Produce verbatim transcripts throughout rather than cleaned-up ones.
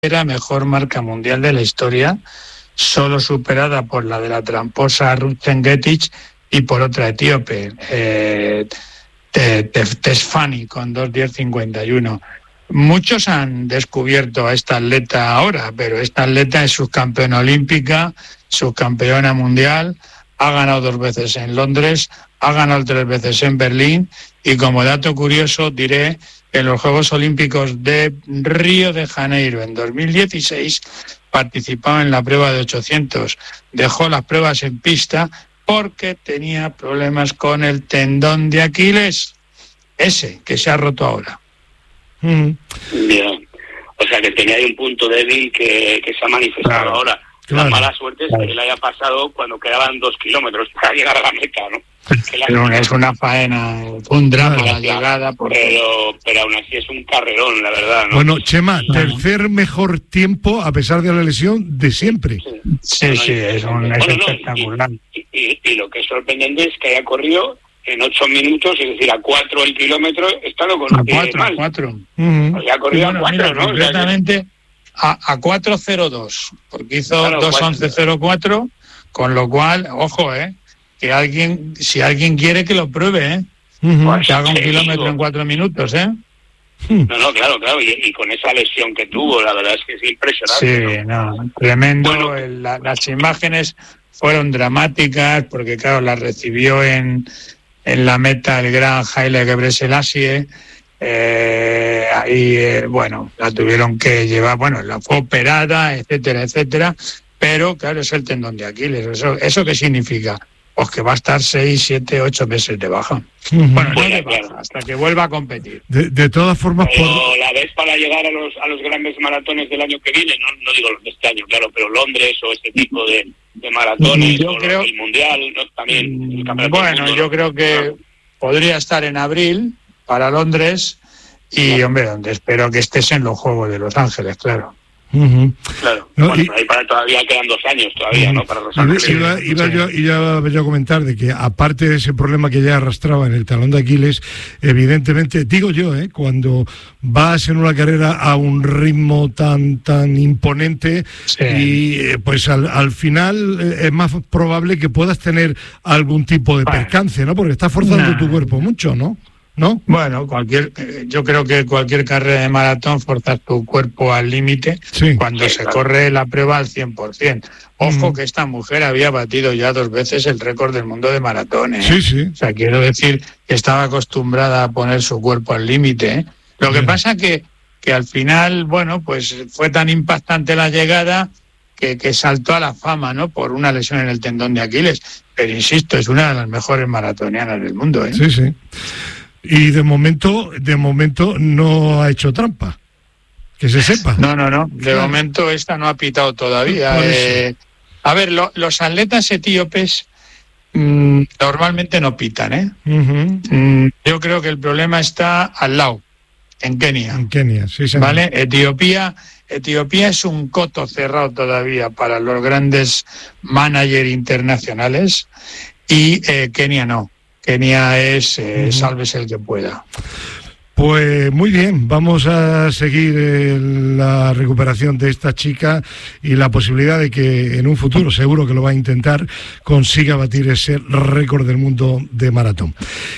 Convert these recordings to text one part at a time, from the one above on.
Era mejor marca mundial de la historia, solo superada por la de la tramposa Ruth Chepngetich y por otra etíope, eh, Tesfani, con dos diez cincuenta y uno. Muchos han descubierto a esta atleta ahora, pero esta atleta es subcampeona olímpica, subcampeona mundial, ha ganado dos veces en Londres, ha ganado tres veces en Berlín, y como dato curioso diré que en los Juegos Olímpicos de Río de Janeiro en dos mil dieciséis participaba en la prueba de ochocientos. Dejó las pruebas en pista porque tenía problemas con el tendón de Aquiles, ese que se ha roto ahora. Mm. Bien. O sea que tenía ahí un punto débil que, que se ha manifestado claro, ahora. Claro. La mala suerte es claro. que le haya pasado cuando quedaban dos kilómetros para llegar a la meta, ¿no? Pero es una faena, un drama claro, la llegada. Porque... Pero, pero aún así es un carrerón, la verdad, ¿no? Bueno, Chema, no. tercer mejor tiempo a pesar de la lesión de siempre. Sí, sí, bueno, sí es, un, bueno, es no, espectacular. Y, y, y lo que es sorprendente es que haya corrido en ocho minutos, es decir, a cuatro el kilómetro, está lo con a cuatro, a cuatro. Uh-huh. O sea, ha corrido bueno, a cuatro, mira, ¿no? Completamente o sea, a, a cuatro cero dos, porque hizo claro, dos once cero cuatro, con lo cual, ojo, eh, que alguien, si alguien quiere que lo pruebe, eh, uh-huh. pues que haga un kilómetro digo. en cuatro minutos, eh. No, no, claro, claro, y, y con esa lesión que tuvo, la verdad es que es impresionante. Sí, no, no tremendo, bueno, el, la, las imágenes fueron dramáticas, porque claro, las recibió en, en la meta el gran Haile Gebrselassie. Eh, ahí, eh, bueno, la tuvieron que llevar, bueno, la fue operada, etcétera, etcétera, pero claro, es el tendón de Aquiles. ¿Eso, eso qué significa? Pues que va a estar seis, siete, ocho meses de baja. Uh-huh. Bueno, no de baja, hasta que vuelva a competir. De, de todas formas, pero por... la ves para llegar a los a los grandes maratones del año que viene, no, no digo los de este año, claro, pero Londres o este tipo de, de maratones, yo o creo... el Mundial, ¿no? También. El campeonato bueno, del mundo, yo ¿no? creo que ¿no? podría estar en abril para Londres y, claro. hombre, donde espero que estés en los Juegos de Los Ángeles, claro. Uh-huh. Claro, no, bueno, y, ahí para todavía quedan dos años todavía, uh-huh. ¿no? Para Los Ángeles. Iba, iba, sí. yo, iba yo a comentar de que aparte de ese problema que ya arrastraba en el talón de Aquiles, evidentemente, digo yo, ¿eh? cuando vas en una carrera a un ritmo tan tan imponente sí. y eh, pues al, al final eh, es más probable que puedas tener algún tipo de bueno. percance, ¿no? Porque estás forzando nah. tu cuerpo mucho, ¿no? ¿No? Bueno, cualquier, yo creo que cualquier carrera de maratón forzas tu cuerpo al límite sí, cuando sí, se claro. corre la prueba al cien por ciento. Ojo mm. que esta mujer había batido ya dos veces el récord del mundo de maratón, ¿eh? Sí, sí. O sea, quiero decir que estaba acostumbrada a poner su cuerpo al límite, ¿eh? Lo que sí. pasa que, que al final, bueno, pues fue tan impactante la llegada que, que saltó a la fama, ¿no? Por una lesión en el tendón de Aquiles. Pero insisto, es una de las mejores maratonianas del mundo, ¿eh? Sí, sí. Y de momento, de momento no ha hecho trampa, que se sepa. No, no, no. De claro. momento esta no ha pitado todavía. Eh, a ver, lo, los atletas etíopes mmm, normalmente no pitan, ¿eh? Uh-huh. Mm, yo creo que el problema está al lado, en Kenia. En Kenia, sí, señor. ¿Vale? Etiopía, Etiopía es un coto cerrado todavía para los grandes managers internacionales y eh, Kenia no. Kenia es eh, uh-huh. sálvese el que pueda. Pues muy bien, vamos a seguir eh, la recuperación de esta chica y la posibilidad de que en un futuro, seguro que lo va a intentar, consiga batir ese récord del mundo de maratón.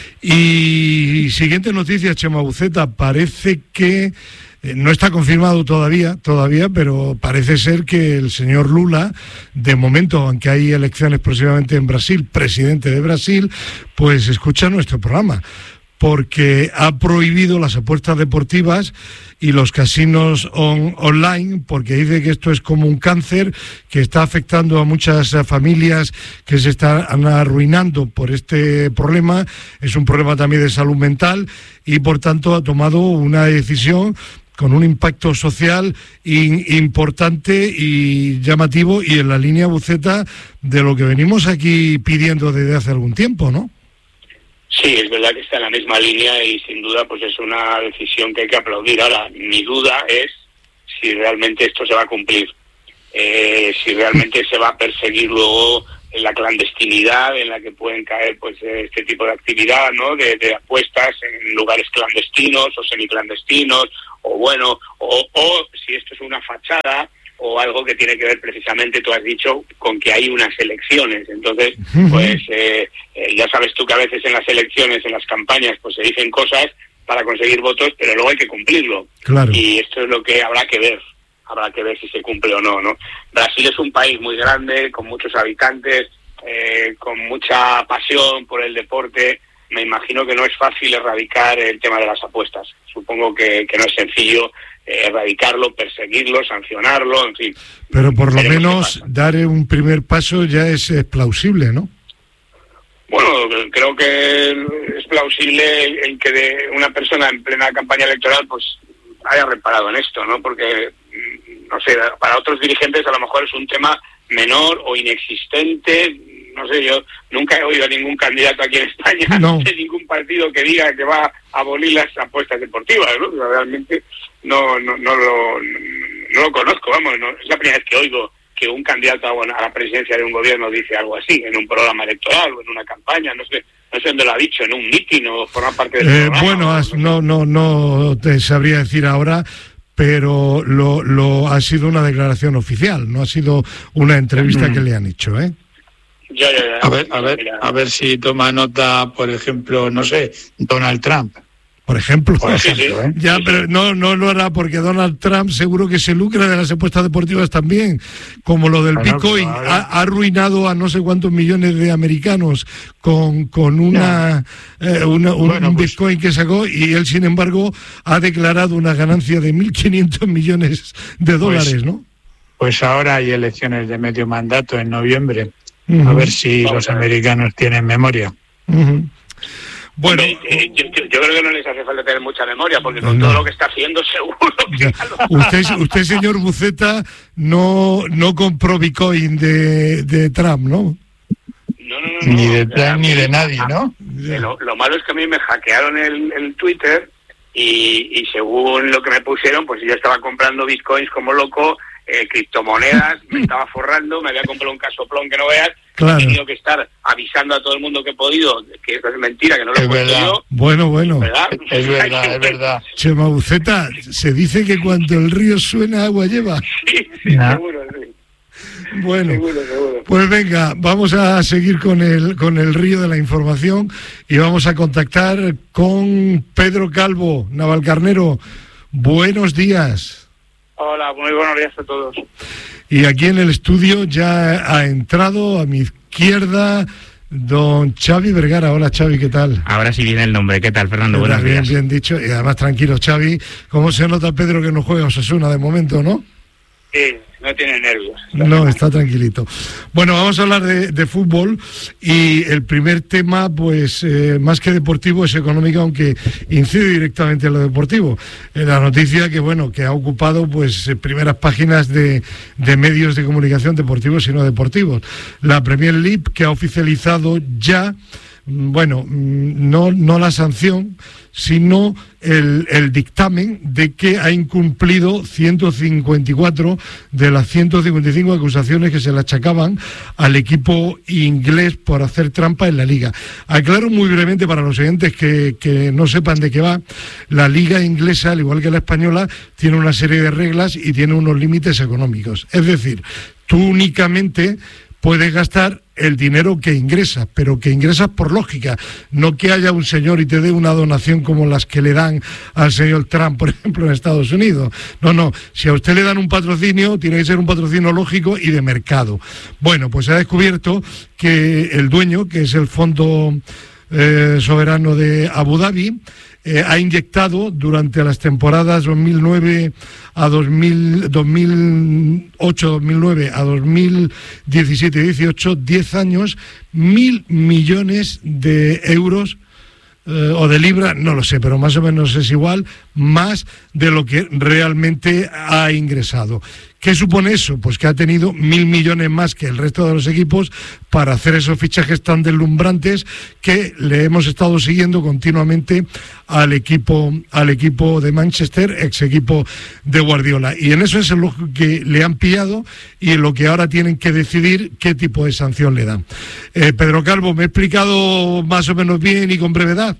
Y siguiente noticia, Chema Buceta, parece que no está confirmado todavía, todavía, pero parece ser que el señor Lula, de momento, aunque hay elecciones próximamente en Brasil, presidente de Brasil, pues escucha nuestro programa, porque ha prohibido las apuestas deportivas y los casinos on, online, porque dice que esto es como un cáncer que está afectando a muchas familias que se están arruinando por este problema. Es un problema también de salud mental y, por tanto, ha tomado una decisión con un impacto social in, importante y llamativo y en la línea Buceta de lo que venimos aquí pidiendo desde hace algún tiempo, ¿no? Sí, es verdad que está en la misma línea y sin duda pues es una decisión que hay que aplaudir. Ahora, mi duda es si realmente esto se va a cumplir, eh, si realmente se va a perseguir luego en la clandestinidad en la que pueden caer pues este tipo de actividad, ¿no? De, de apuestas en lugares clandestinos o semiclandestinos, o bueno, o, o si esto es una fachada o algo que tiene que ver precisamente, tú has dicho, con que hay unas elecciones. Entonces, pues eh, eh, ya sabes tú que a veces en las elecciones, en las campañas, pues se dicen cosas para conseguir votos, pero luego hay que cumplirlo. Claro. Y esto es lo que habrá que ver, habrá que ver si se cumple o no, ¿no? Brasil es un país muy grande, con muchos habitantes, eh, con mucha pasión por el deporte. Me imagino que no es fácil erradicar el tema de las apuestas. Supongo que, que no es sencillo eh, erradicarlo, perseguirlo, sancionarlo, en fin. Pero por lo menos dar un primer paso ya es, es plausible, ¿no? Bueno, creo que es plausible el que de una persona en plena campaña electoral pues haya reparado en esto, ¿no? Porque, no sé, para otros dirigentes a lo mejor es un tema menor o inexistente. No sé, yo nunca he oído a ningún candidato aquí en España, no. de ningún partido que diga que va a abolir las apuestas deportivas, ¿no? Realmente no no no lo, no lo conozco, vamos, no, es la primera vez que oigo que un candidato a la presidencia de un gobierno dice algo así, en un programa electoral o en una campaña, no sé, no sé dónde lo ha dicho, en un mitin o forma parte del eh, programa. Bueno, has, no, no, no te sabría decir ahora, pero lo, lo ha sido una declaración oficial, no ha sido una entrevista mm. que le han hecho, ¿eh? Ya, ya, ya. A ver, a ver, a ver si toma nota, por ejemplo, no sé, Donald Trump. Por ejemplo, por ejemplo ¿eh? ya, pero no, no lo hará porque Donald Trump seguro que se lucra de las apuestas deportivas también, como lo del bueno, Bitcoin, claro. ha, ha arruinado a no sé cuántos millones de americanos con, con una, eh, una un, bueno, pues, Bitcoin que sacó, y él sin embargo ha declarado una ganancia de mil quinientos millones de dólares, pues, ¿no? Pues ahora hay elecciones de medio mandato en noviembre. Uh-huh. A ver si Vamos los americanos tienen memoria. Uh-huh. Bueno, eh, eh, yo, yo, yo creo que no les hace falta tener mucha memoria, porque con no. todo lo que está haciendo seguro que ya. usted, usted, señor Buceta, no no compró Bitcoin de, de Trump, ¿no? No, no, no, ni no. de Trump ni de nadie, ¿no? Lo, lo malo es que a mí me hackearon el, el Twitter y, y según lo que me pusieron, pues yo estaba comprando Bitcoins como loco, eh, criptomonedas, me estaba forrando, me había comprado un casoplón que no veas, claro. He tenido que estar avisando a todo el mundo que he podido que esto es mentira, que no lo he puesto yo. Bueno, bueno. ¿Verdad? Es verdad, es verdad. Chema Buceta, se dice que cuando el río suena, agua lleva. Sí, sí, nah. seguro, sí. Bueno, seguro, seguro. Pues venga, vamos a seguir con el, con el río de la información y vamos a contactar con Pedro Calvo, Navalcarnero. Buenos días. Hola, muy buenos días a todos. Y aquí en el estudio ya ha entrado a mi izquierda don Xavi Vergara. Hola, Xavi, ¿qué tal? Ahora sí viene el nombre. ¿Qué tal, Fernando? Buenos bien, días. Bien dicho. Y además, tranquilo, Xavi. ¿Cómo se nota, Pedro, que no juega Osasuna de momento, no? Sí, no tiene nervios. No, está tranquilito. Bueno, vamos a hablar de, de fútbol y el primer tema, pues, eh, más que deportivo, es económico, aunque incide directamente en lo deportivo. Eh, la noticia que, bueno, que ha ocupado, pues, eh, primeras páginas de, de medios de comunicación deportivos y no deportivos. La Premier League, que ha oficializado ya, bueno, no, no la sanción, sino el, el dictamen de que ha incumplido ciento cincuenta y cuatro de las ciento cincuenta y cinco acusaciones que se le achacaban al equipo inglés por hacer trampa en la Liga. Aclaro muy brevemente para los oyentes que, que no sepan de qué va. La Liga inglesa, al igual que la española, tiene una serie de reglas y tiene unos límites económicos. Es decir, tú únicamente puedes gastar el dinero que ingresas, pero que ingresas por lógica, no que haya un señor y te dé una donación como las que le dan al señor Trump, por ejemplo, en Estados Unidos. No, no, si a usted le dan un patrocinio, tiene que ser un patrocinio lógico y de mercado. Bueno, pues se ha descubierto que el dueño, que es el Fondo eh, Soberano de Abu Dhabi, Eh, ha inyectado durante las temporadas dos mil nueve a dos mil, dos mil ocho, dos mil nueve a dos mil diecisiete y dieciocho, diez años, mil millones de euros eh, o de libras, no lo sé, pero más o menos es igual, más de lo que realmente ha ingresado. ¿Qué supone eso? Pues que ha tenido mil millones más que el resto de los equipos para hacer esos fichajes tan deslumbrantes que le hemos estado siguiendo continuamente al equipo, al equipo de Manchester, ex equipo de Guardiola. Y en eso es en lo que le han pillado y en lo que ahora tienen que decidir qué tipo de sanción le dan. Eh, Pedro Calvo, ¿me he explicado más o menos bien y con brevedad?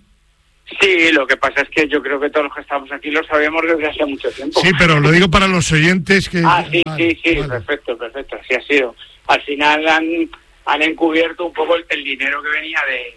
Sí, lo que pasa es que yo creo que todos los que estamos aquí lo sabemos desde hace mucho tiempo. Sí, pero lo digo para los oyentes que... Ah, sí, vale, sí, sí, vale. perfecto, perfecto, así ha sido. Al final han, han encubierto un poco el, el dinero que venía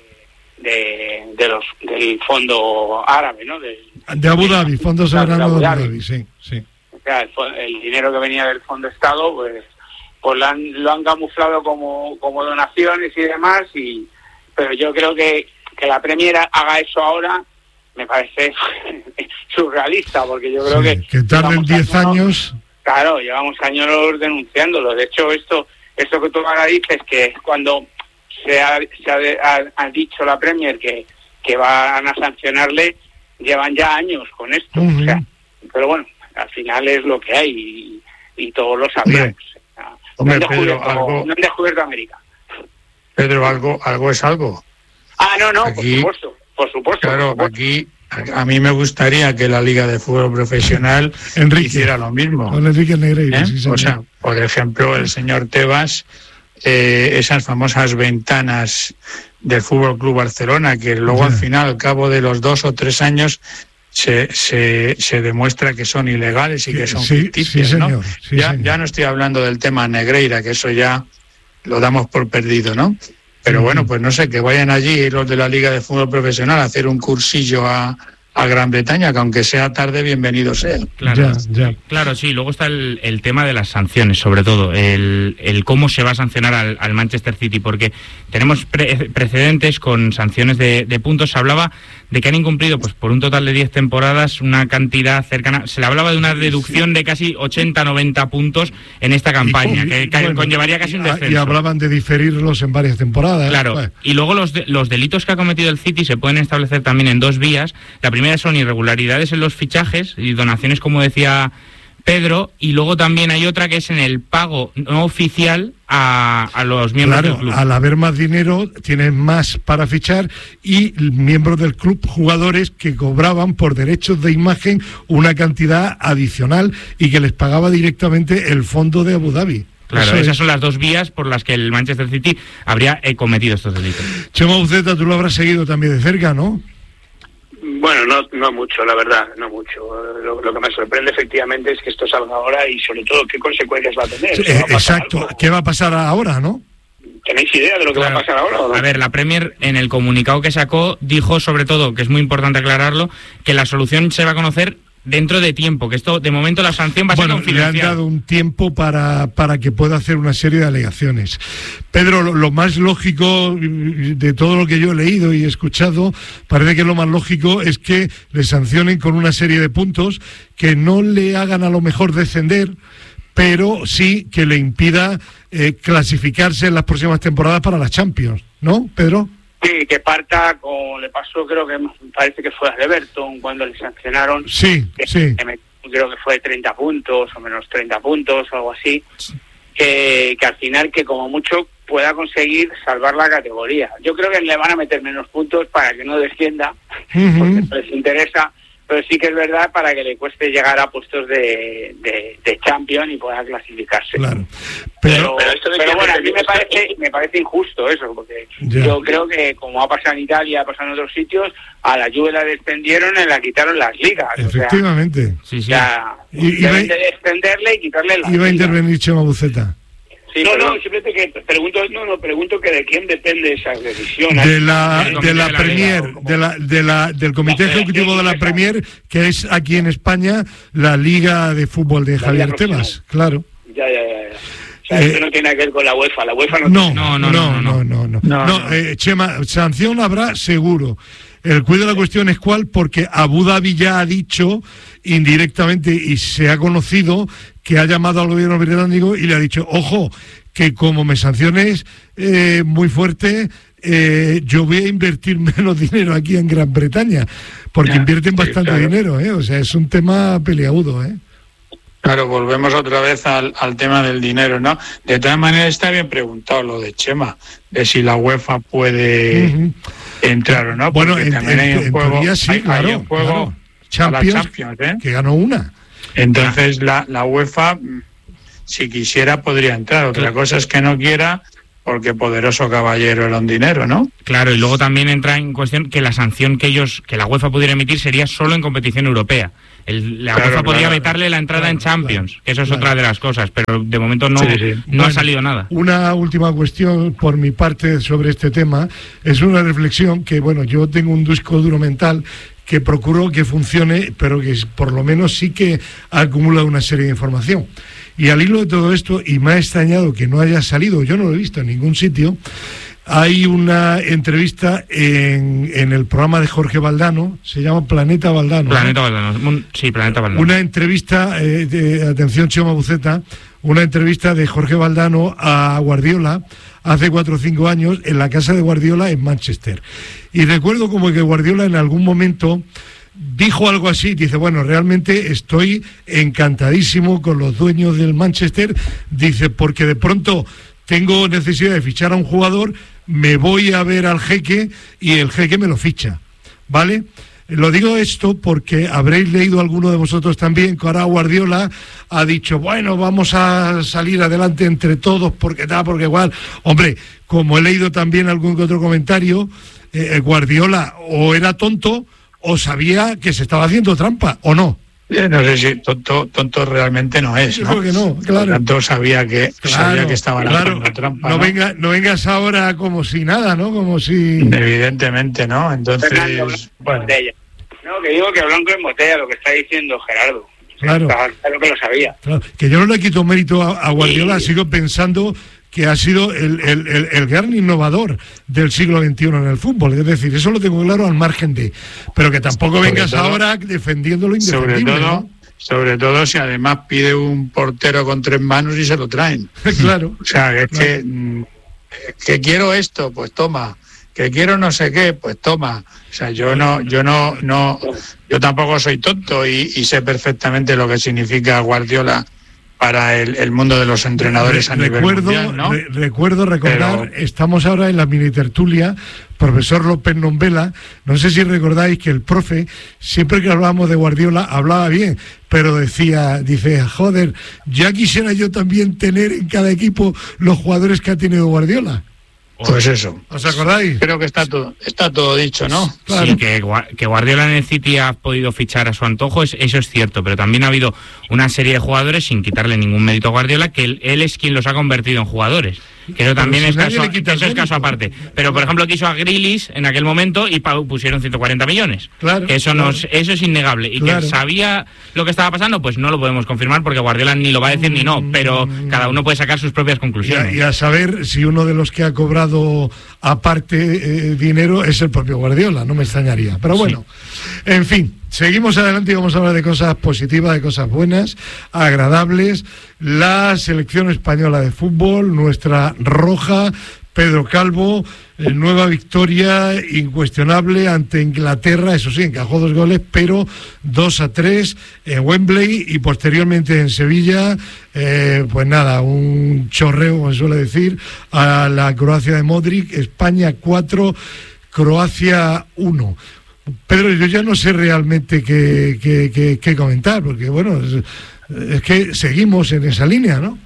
de, de, de los del fondo árabe, ¿no? Del, de Abu Dhabi, Fondo Soberano de Abu Dhabi, sí, sí. O sea, el, el dinero que venía del fondo Estado, pues, pues lo han, lo han camuflado como, como donaciones y demás, y pero yo creo que que la Premier haga eso ahora me parece surrealista, porque yo creo sí, que... que tarden diez años... Claro, llevamos años denunciándolo. De hecho, esto esto que tú ahora dices, que cuando se ha, se ha, ha, ha dicho la Premier que, que van a sancionarle, llevan ya años con esto. Uh-huh. O sea, pero bueno, al final es lo que hay y, y todos lo sabemos. Hombre, no han Pedro, algo... no han descubierto América. Pedro, algo, algo es algo. Ah, no, no, aquí, por supuesto, por supuesto. Claro, por supuesto. aquí a mí me gustaría que la Liga de Fútbol Profesional Enrique, hiciera lo mismo. Con Enrique Negreira, ¿Eh? sí, o sea, por ejemplo, el señor Tebas, eh, esas famosas ventanas del Fútbol Club Barcelona, que luego ya. al final, al cabo de los dos o tres años, se, se, se demuestra que son ilegales y que son sí, ficticias, sí, ¿no? señor, sí, ya, señor. ya no estoy hablando del tema Negreira, que eso ya lo damos por perdido, ¿no? Pero bueno, pues no sé, que vayan allí los de la Liga de Fútbol Profesional a hacer un cursillo a, a Gran Bretaña, que aunque sea tarde, bienvenido sea. Claro, ya, ya. claro, sí. Luego está el, el tema de las sanciones, sobre todo, el, el cómo se va a sancionar al, al Manchester City, porque tenemos pre precedentes con sanciones de, de puntos. Se hablaba de que han incumplido, pues por un total de diez temporadas, una cantidad cercana. Se le hablaba de una deducción de casi ochenta a noventa puntos en esta campaña, y, que, que bueno, conllevaría casi un descenso. Y hablaban de diferirlos en varias temporadas. Claro, pues. Y luego los, de, los delitos que ha cometido el City se pueden establecer también en dos vías. La primera son irregularidades en los fichajes y donaciones, como decía Pedro, y luego también hay otra que es en el pago no oficial a, a los miembros claro, del club. Al haber más dinero, tienes más para fichar, y miembros del club, jugadores que cobraban por derechos de imagen una cantidad adicional y que les pagaba directamente el fondo de Abu Dhabi. Claro, Eso esas es. son las dos vías por las que el Manchester City habría eh, cometido estos delitos. Chema Uceta, tú lo habrás seguido también de cerca, ¿no? Bueno, no no mucho, la verdad, no mucho. Lo, lo que me sorprende efectivamente es que esto salga ahora y sobre todo qué consecuencias va a tener. Sí, ¿Va a exacto, algo? ¿Qué va a pasar ahora, no? ¿Tenéis idea de lo que Claro. va a pasar ahora o no? A ver, la Premier en el comunicado que sacó dijo sobre todo, que es muy importante aclararlo, que la solución se va a conocer dentro de tiempo, que esto de momento la sanción va a bueno, ser confidencial. le han dado un tiempo para, para que pueda hacer una serie de alegaciones. Pedro, lo, lo más lógico de todo lo que yo he leído y escuchado, parece que lo más lógico es que le sancionen con una serie de puntos que no le hagan a lo mejor descender, pero sí que le impida eh, clasificarse en las próximas temporadas para la Champions, ¿no, Pedro? Sí, que parta, como le pasó, creo que me parece que fue a Everton cuando le sancionaron. Sí, que, sí. que me, creo que fue treinta puntos o menos treinta puntos o algo así. Que, que al final, que como mucho pueda conseguir salvar la categoría. Yo creo que le van a meter menos puntos para que no descienda, uh-huh. porque no les interesa, pero sí que es verdad para que le cueste llegar a puestos de, de, de Champions y pueda clasificarse. Claro. Pero, pero, pero, pero bueno, a mí me parece, me parece injusto eso, porque ya. yo creo que como ha pasado en Italia, ha pasado en otros sitios, a la Juve la despendieron y la quitaron las ligas. Efectivamente. O sea, sí, sí. Ya, y, deben iba, de descenderle y quitarle las Iba a ligas. intervenir Chema Buceta. Sí, no, no, simplemente que pregunto, no, no, pregunto que de quién depende esa decisión. De la, del de la de la Premier, Liga, de la, de la, del Comité la Ejecutivo de la Premier, que es aquí en España la Liga de Fútbol de La Javier Liga Tebas, claro. Ya, ya, ya. ya. O sea, Eh, esto no tiene que ver con la UEFA. La UEFA no. No, No, no, no, no, no, no, no. No, No, no. eh, Chema, sanción habrá seguro. El cuid de la cuestión es cuál, porque Abu Dhabi ya ha dicho indirectamente y se ha conocido que ha llamado al gobierno británico y le ha dicho, ojo, que como me sanciones eh, muy fuerte, eh, yo voy a invertir menos dinero aquí en Gran Bretaña, porque ya, invierten sí, bastante claro. dinero, ¿eh? O sea, es un tema peliagudo, ¿eh? Claro, volvemos otra vez al, al tema del dinero, ¿no? De todas maneras está bien preguntado lo de Chema, de si la UEFA puede uh-huh. entrar o no. Bueno, en, también en, hay un en juego, teoría sí, hay, claro, hay un juego claro. Champions, la Champions, ¿eh? Que ganó una. Entonces la, la UEFA, si quisiera, podría entrar. Otra cosa es que no quiera, porque poderoso caballero era un dinero, ¿no? Claro, y luego también entra en cuestión que la sanción que ellos, que la UEFA pudiera emitir sería solo en competición europea. El, la claro, UEFA podría claro, vetarle la entrada claro, en Champions, claro, que eso es claro. otra de las cosas, pero de momento no, sí, sí. no bueno, ha salido nada. Una última cuestión por mi parte sobre este tema, es una reflexión que, bueno, yo tengo un disco duro mental que procuro que funcione, pero que por lo menos sí que acumula una serie de información. Y al hilo de todo esto, y me ha extrañado que no haya salido, yo no lo he visto en ningún sitio, hay una entrevista en, en el programa de Jorge Valdano, se llama Planeta Valdano. Planeta ¿no? Valdano, sí, Planeta Valdano. Una entrevista, eh, de, atención Chema Buceta, una entrevista de Jorge Valdano a Guardiola hace cuatro o cinco años en la casa de Guardiola en Manchester. Y recuerdo como que Guardiola en algún momento dijo algo así, dice, bueno, realmente estoy encantadísimo con los dueños del Manchester, dice, porque de pronto tengo necesidad de fichar a un jugador, me voy a ver al jeque y el jeque me lo ficha, ¿vale? Lo digo esto porque habréis leído alguno de vosotros también que ahora Guardiola ha dicho, bueno, vamos a salir adelante entre todos porque tal, porque igual. Hombre, como he leído también algún que otro comentario, eh, Guardiola o era tonto o sabía que se estaba haciendo trampa, ¿o no? No sé si tonto, tonto realmente no es, ¿no? Yo creo que no, claro. Por tanto, sabía que, claro, sabía que estaba claro. haciendo trampa. No, ¿no? Venga, no vengas ahora como si nada, ¿no? Como si... Evidentemente, ¿no? Entonces, Fernando, bueno. No, que digo que blanco en botella lo que está diciendo Gerardo. Claro. Claro que lo sabía. Claro. Que yo no le quito mérito a, a Guardiola, sí. Sigo pensando que ha sido el, el, el, el gran innovador del siglo veintiuno en el fútbol. Es decir, eso lo tengo claro al margen de... Pero que tampoco sobre vengas todo, ahora defendiendo lo indefendible, sobre todo, ¿no? Sobre todo si además pide un portero con tres manos y se lo traen. Claro. O sea, es claro. que, que quiero esto, pues toma. Que quiero no sé qué, pues toma. O sea, yo no, yo no, no, yo tampoco soy tonto y, y sé perfectamente lo que significa Guardiola para el, el mundo de los entrenadores re, a nivel recuerdo, mundial, ¿no? Re, recuerdo recordar, Pero... estamos ahora en la mini tertulia, profesor López Nombela, no sé si recordáis que el profe, siempre que hablábamos de Guardiola, hablaba bien, pero decía, dice, joder, ya quisiera yo también tener en cada equipo los jugadores que ha tenido Guardiola. Pues eso. ¿Os acordáis? Creo que está todo, está todo dicho, ¿no? Claro. Sí, que, que Guardiola en el City ha podido fichar a su antojo, es, eso es cierto, pero también ha habido una serie de jugadores, sin quitarle ningún mérito a Guardiola, que él, él es quien los ha convertido en jugadores. Que eso también si es, caso, eso es caso aparte. Pero, por ejemplo, quiso a Grealish en aquel momento y pusieron ciento cuarenta millones. Claro. Que eso, claro. Nos, eso es innegable. Y claro. Que sabía lo que estaba pasando, pues no lo podemos confirmar porque Guardiola ni lo va a decir ni no, pero cada uno puede sacar sus propias conclusiones. Y a, y a saber si uno de los que ha cobrado aparte eh, dinero es el propio Guardiola, no me extrañaría. Pero bueno, sí. En fin. Seguimos adelante y vamos a hablar de cosas positivas, de cosas buenas, agradables. La selección española de fútbol, nuestra roja, Pedro Calvo, eh, nueva victoria incuestionable ante Inglaterra, eso sí, encajó dos goles, pero dos a tres en Wembley y posteriormente en Sevilla, eh, pues nada, un chorreo, como se suele decir, a la Croacia de Modric, España cuatro, Croacia uno. Pedro, yo ya no sé realmente qué, qué, qué, qué comentar, porque bueno, es, es que seguimos en esa línea, ¿no?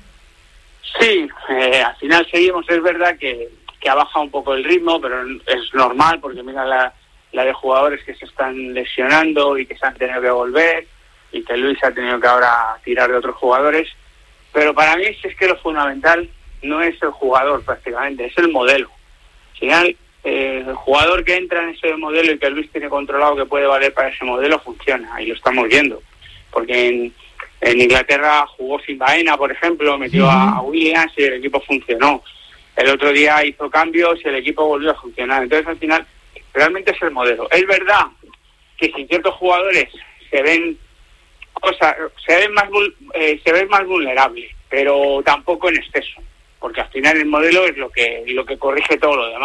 Sí, eh, al final seguimos, es verdad que, que ha bajado un poco el ritmo, pero es normal, porque mira la, la de jugadores que se están lesionando y que se han tenido que volver, y que Luis ha tenido que ahora tirar de otros jugadores, pero para mí es que lo fundamental no es el jugador prácticamente, es el modelo. Al final, Eh, el jugador que entra en ese modelo y que Luis tiene controlado que puede valer para ese modelo funciona, y lo estamos viendo, porque en, en Inglaterra jugó sin Baena, por ejemplo, metió uh-huh. a, a Williams y el equipo funcionó. El otro día hizo cambios y el equipo volvió a funcionar. Entonces al final realmente es el modelo. Es verdad que sin ciertos jugadores se ven cosas, se ven más eh, se ven más vulnerables, pero tampoco en exceso, porque al final el modelo es lo que lo que corrige todo lo demás.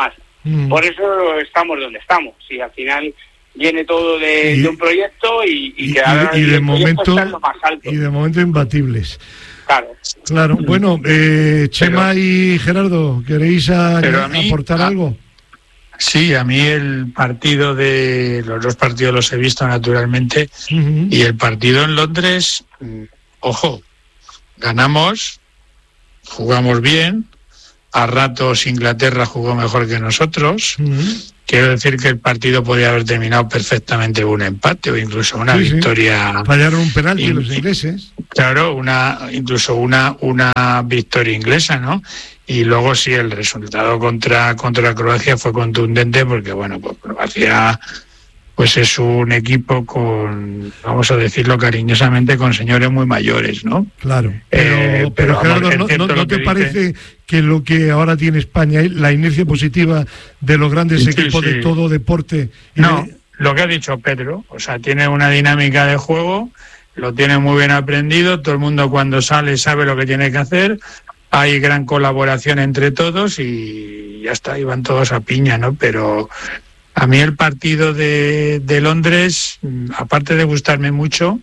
Mm. Por eso estamos donde estamos. Y al final viene todo de, y, de un proyecto y, y, y, que ahora y, y de momento está en lo más alto. Y de momento imbatibles. Claro. Claro. Bueno, eh, Chema pero, y Gerardo, ¿queréis a, a mí, aportar a, algo? Sí, a mí el partido de... Los dos partidos los he visto naturalmente. Uh-huh. Y el partido en Londres, ojo, ganamos, jugamos bien, a ratos Inglaterra jugó mejor que nosotros. Uh-huh. Quiero decir que el partido podría haber terminado perfectamente un empate o incluso una sí, victoria. Sí. Fallaron un penalti in... los ingleses. Claro, una incluso una una victoria inglesa, ¿no? Y luego sí, el resultado contra contra Croacia fue contundente porque, bueno, pues Croacia pues es un equipo con, vamos a decirlo cariñosamente, con señores muy mayores, ¿no? Claro, pero, eh, pero, pero Gerardo, ¿no, no, ¿no te parece dice... que lo que ahora tiene España, la inercia positiva de los grandes sí, equipos sí. de todo deporte? No, de... lo que ha dicho Pedro, o sea, tiene una dinámica de juego, lo tiene muy bien aprendido, todo el mundo cuando sale sabe lo que tiene que hacer, hay gran colaboración entre todos y ya está, iban todos a piña, ¿no? Pero... A mí el partido de, de Londres, aparte de gustarme mucho,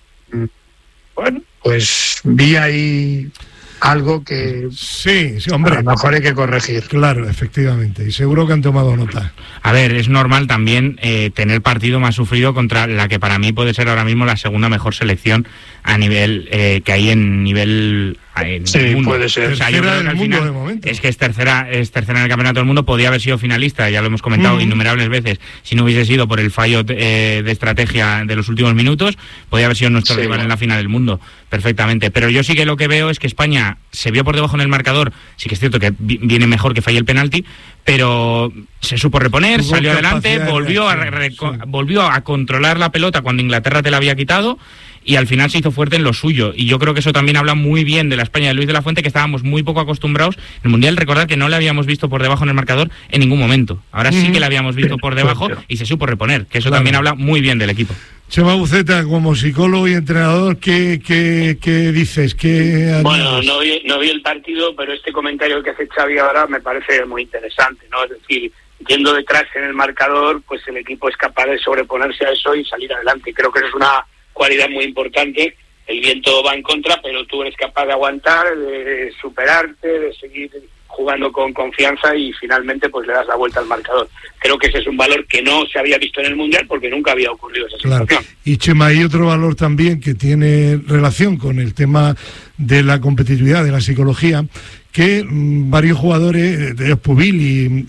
bueno, pues vi ahí algo que sí, sí, hombre, a lo mejor hay que corregir. Claro, efectivamente, y seguro que han tomado nota. A ver, es normal también eh, tener partido más sufrido contra la que para mí puede ser ahora mismo la segunda mejor selección a nivel eh, que hay en nivel en sí, el mundo. Puede ser. O sea, yo creo que al final de momento. Es que es tercera, es tercera en el campeonato del mundo, podía haber sido finalista, ya lo hemos comentado uh-huh. innumerables veces, si no hubiese sido por el fallo eh, de estrategia de los últimos minutos, podía haber sido nuestro sí, rival bueno. en la final del mundo, perfectamente. Pero yo sí que lo que veo es que España se vio por debajo en el marcador, sí que es cierto que viene mejor que falle el penalti, pero se supo reponer, Tuvo salió adelante, volvió a, re, sí. volvió a controlar la pelota cuando Inglaterra te la había quitado, y al final se hizo fuerte en lo suyo, y yo creo que eso también habla muy bien de la España de Luis de la Fuente, que estábamos muy poco acostumbrados en el Mundial. Recordar que no le habíamos visto por debajo en el marcador en ningún momento, ahora sí que le habíamos visto por debajo y se supo reponer, que eso claro. también habla muy bien del equipo. Chema Buceta, como psicólogo y entrenador, ¿qué, qué, qué dices? ¿Qué bueno, no vi, no vi el partido, pero este comentario que hace Xavi ahora me parece muy interesante, ¿no? Es decir, yendo detrás en el marcador, pues el equipo es capaz de sobreponerse a eso y salir adelante. Creo que eso es una cualidad muy importante. El viento va en contra, pero tú eres capaz de aguantar, de superarte, de seguir jugando con confianza y finalmente pues le das la vuelta al marcador. Creo que ese es un valor que no se había visto en el Mundial porque nunca había ocurrido esa claro. situación. Y Chema, hay otro valor también que tiene relación con el tema de la competitividad, de la psicología, que mmm, varios jugadores, de Pubil y,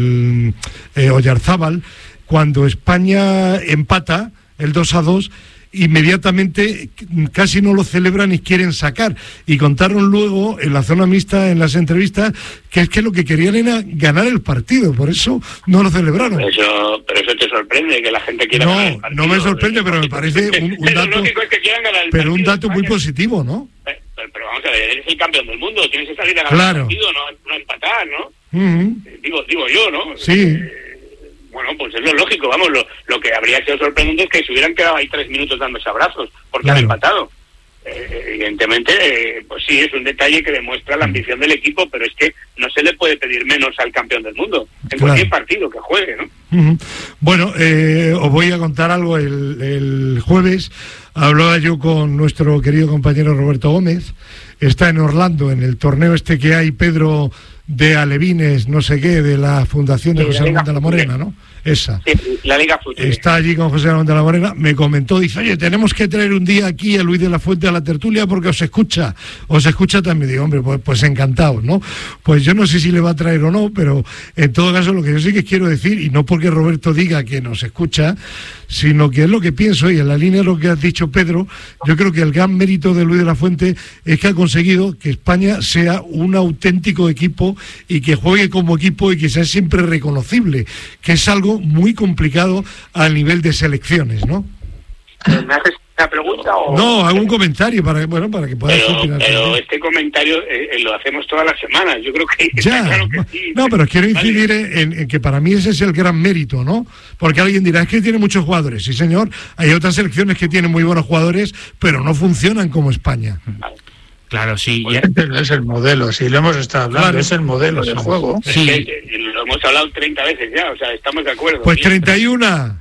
y eh, Oyarzábal, cuando España empata el dos a dos, inmediatamente casi no lo celebran y quieren sacar, y contaron luego en la zona mixta, en las entrevistas, que es que lo que querían era ganar el partido, por eso no lo celebraron. Eso, pero eso te sorprende, que la gente quiera no, ganar el partido. No me sorprende, pero me parece un, un dato, es que ganar el pero partido, un dato muy España. positivo, ¿no? Pero, pero, pero vamos a ver, eres el campeón del mundo, tienes que salir a ganar claro. el partido, no, no empatar, ¿no? Uh-huh. Digo, digo yo, ¿no? Sí. Eh, Bueno, pues es lo lógico, vamos, lo, lo que habría sido sorprendente es que se hubieran quedado ahí tres minutos dándose abrazos, porque claro. han empatado. Eh, evidentemente, eh, pues sí, es un detalle que demuestra la ambición del equipo, pero es que no se le puede pedir menos al campeón del mundo, en claro. cualquier partido que juegue, ¿no? Uh-huh. Bueno, eh, os voy a contar algo. El, el jueves hablaba yo con nuestro querido compañero Roberto Gómez, está en Orlando, en el torneo este que hay, Pedro, de alevines, no sé qué, de la Fundación de sí, José Ramón de la Morena, ¿no? Esa. Sí, la Liga Fútbol. Está allí con José Ramón de la Morena, me comentó, dice, oye, tenemos que traer un día aquí a Luis de la Fuente a la tertulia porque os escucha, os escucha también. Digo, hombre, pues, pues encantado, ¿no? Pues yo no sé si le va a traer o no, pero en todo caso lo que yo sí que quiero decir, y no porque Roberto diga que nos escucha, sino que es lo que pienso, y en la línea de lo que has dicho, Pedro, yo creo que el gran mérito de Luis de la Fuente es que ha conseguido que España sea un auténtico equipo y que juegue como equipo y que sea siempre reconocible, que es algo muy complicado a nivel de selecciones, ¿no? ¿Me haces una pregunta o...? No, hago un comentario para, bueno, para que puedas pero, opinar. Pero este comentario eh, lo hacemos todas las semanas, yo creo que... Ya, claro que sí. No, pero quiero incidir vale. en, en que para mí ese es el gran mérito, ¿no? Porque alguien dirá, es que tiene muchos jugadores. Sí, señor, hay otras selecciones que tienen muy buenos jugadores, pero no funcionan como España. Vale. Claro, sí. Pues este no es el modelo, sí, lo hemos estado hablando, claro, es el modelo del juego. Sí. Es que lo hemos hablado treinta veces ya, o sea, estamos de acuerdo. Pues treinta y uno.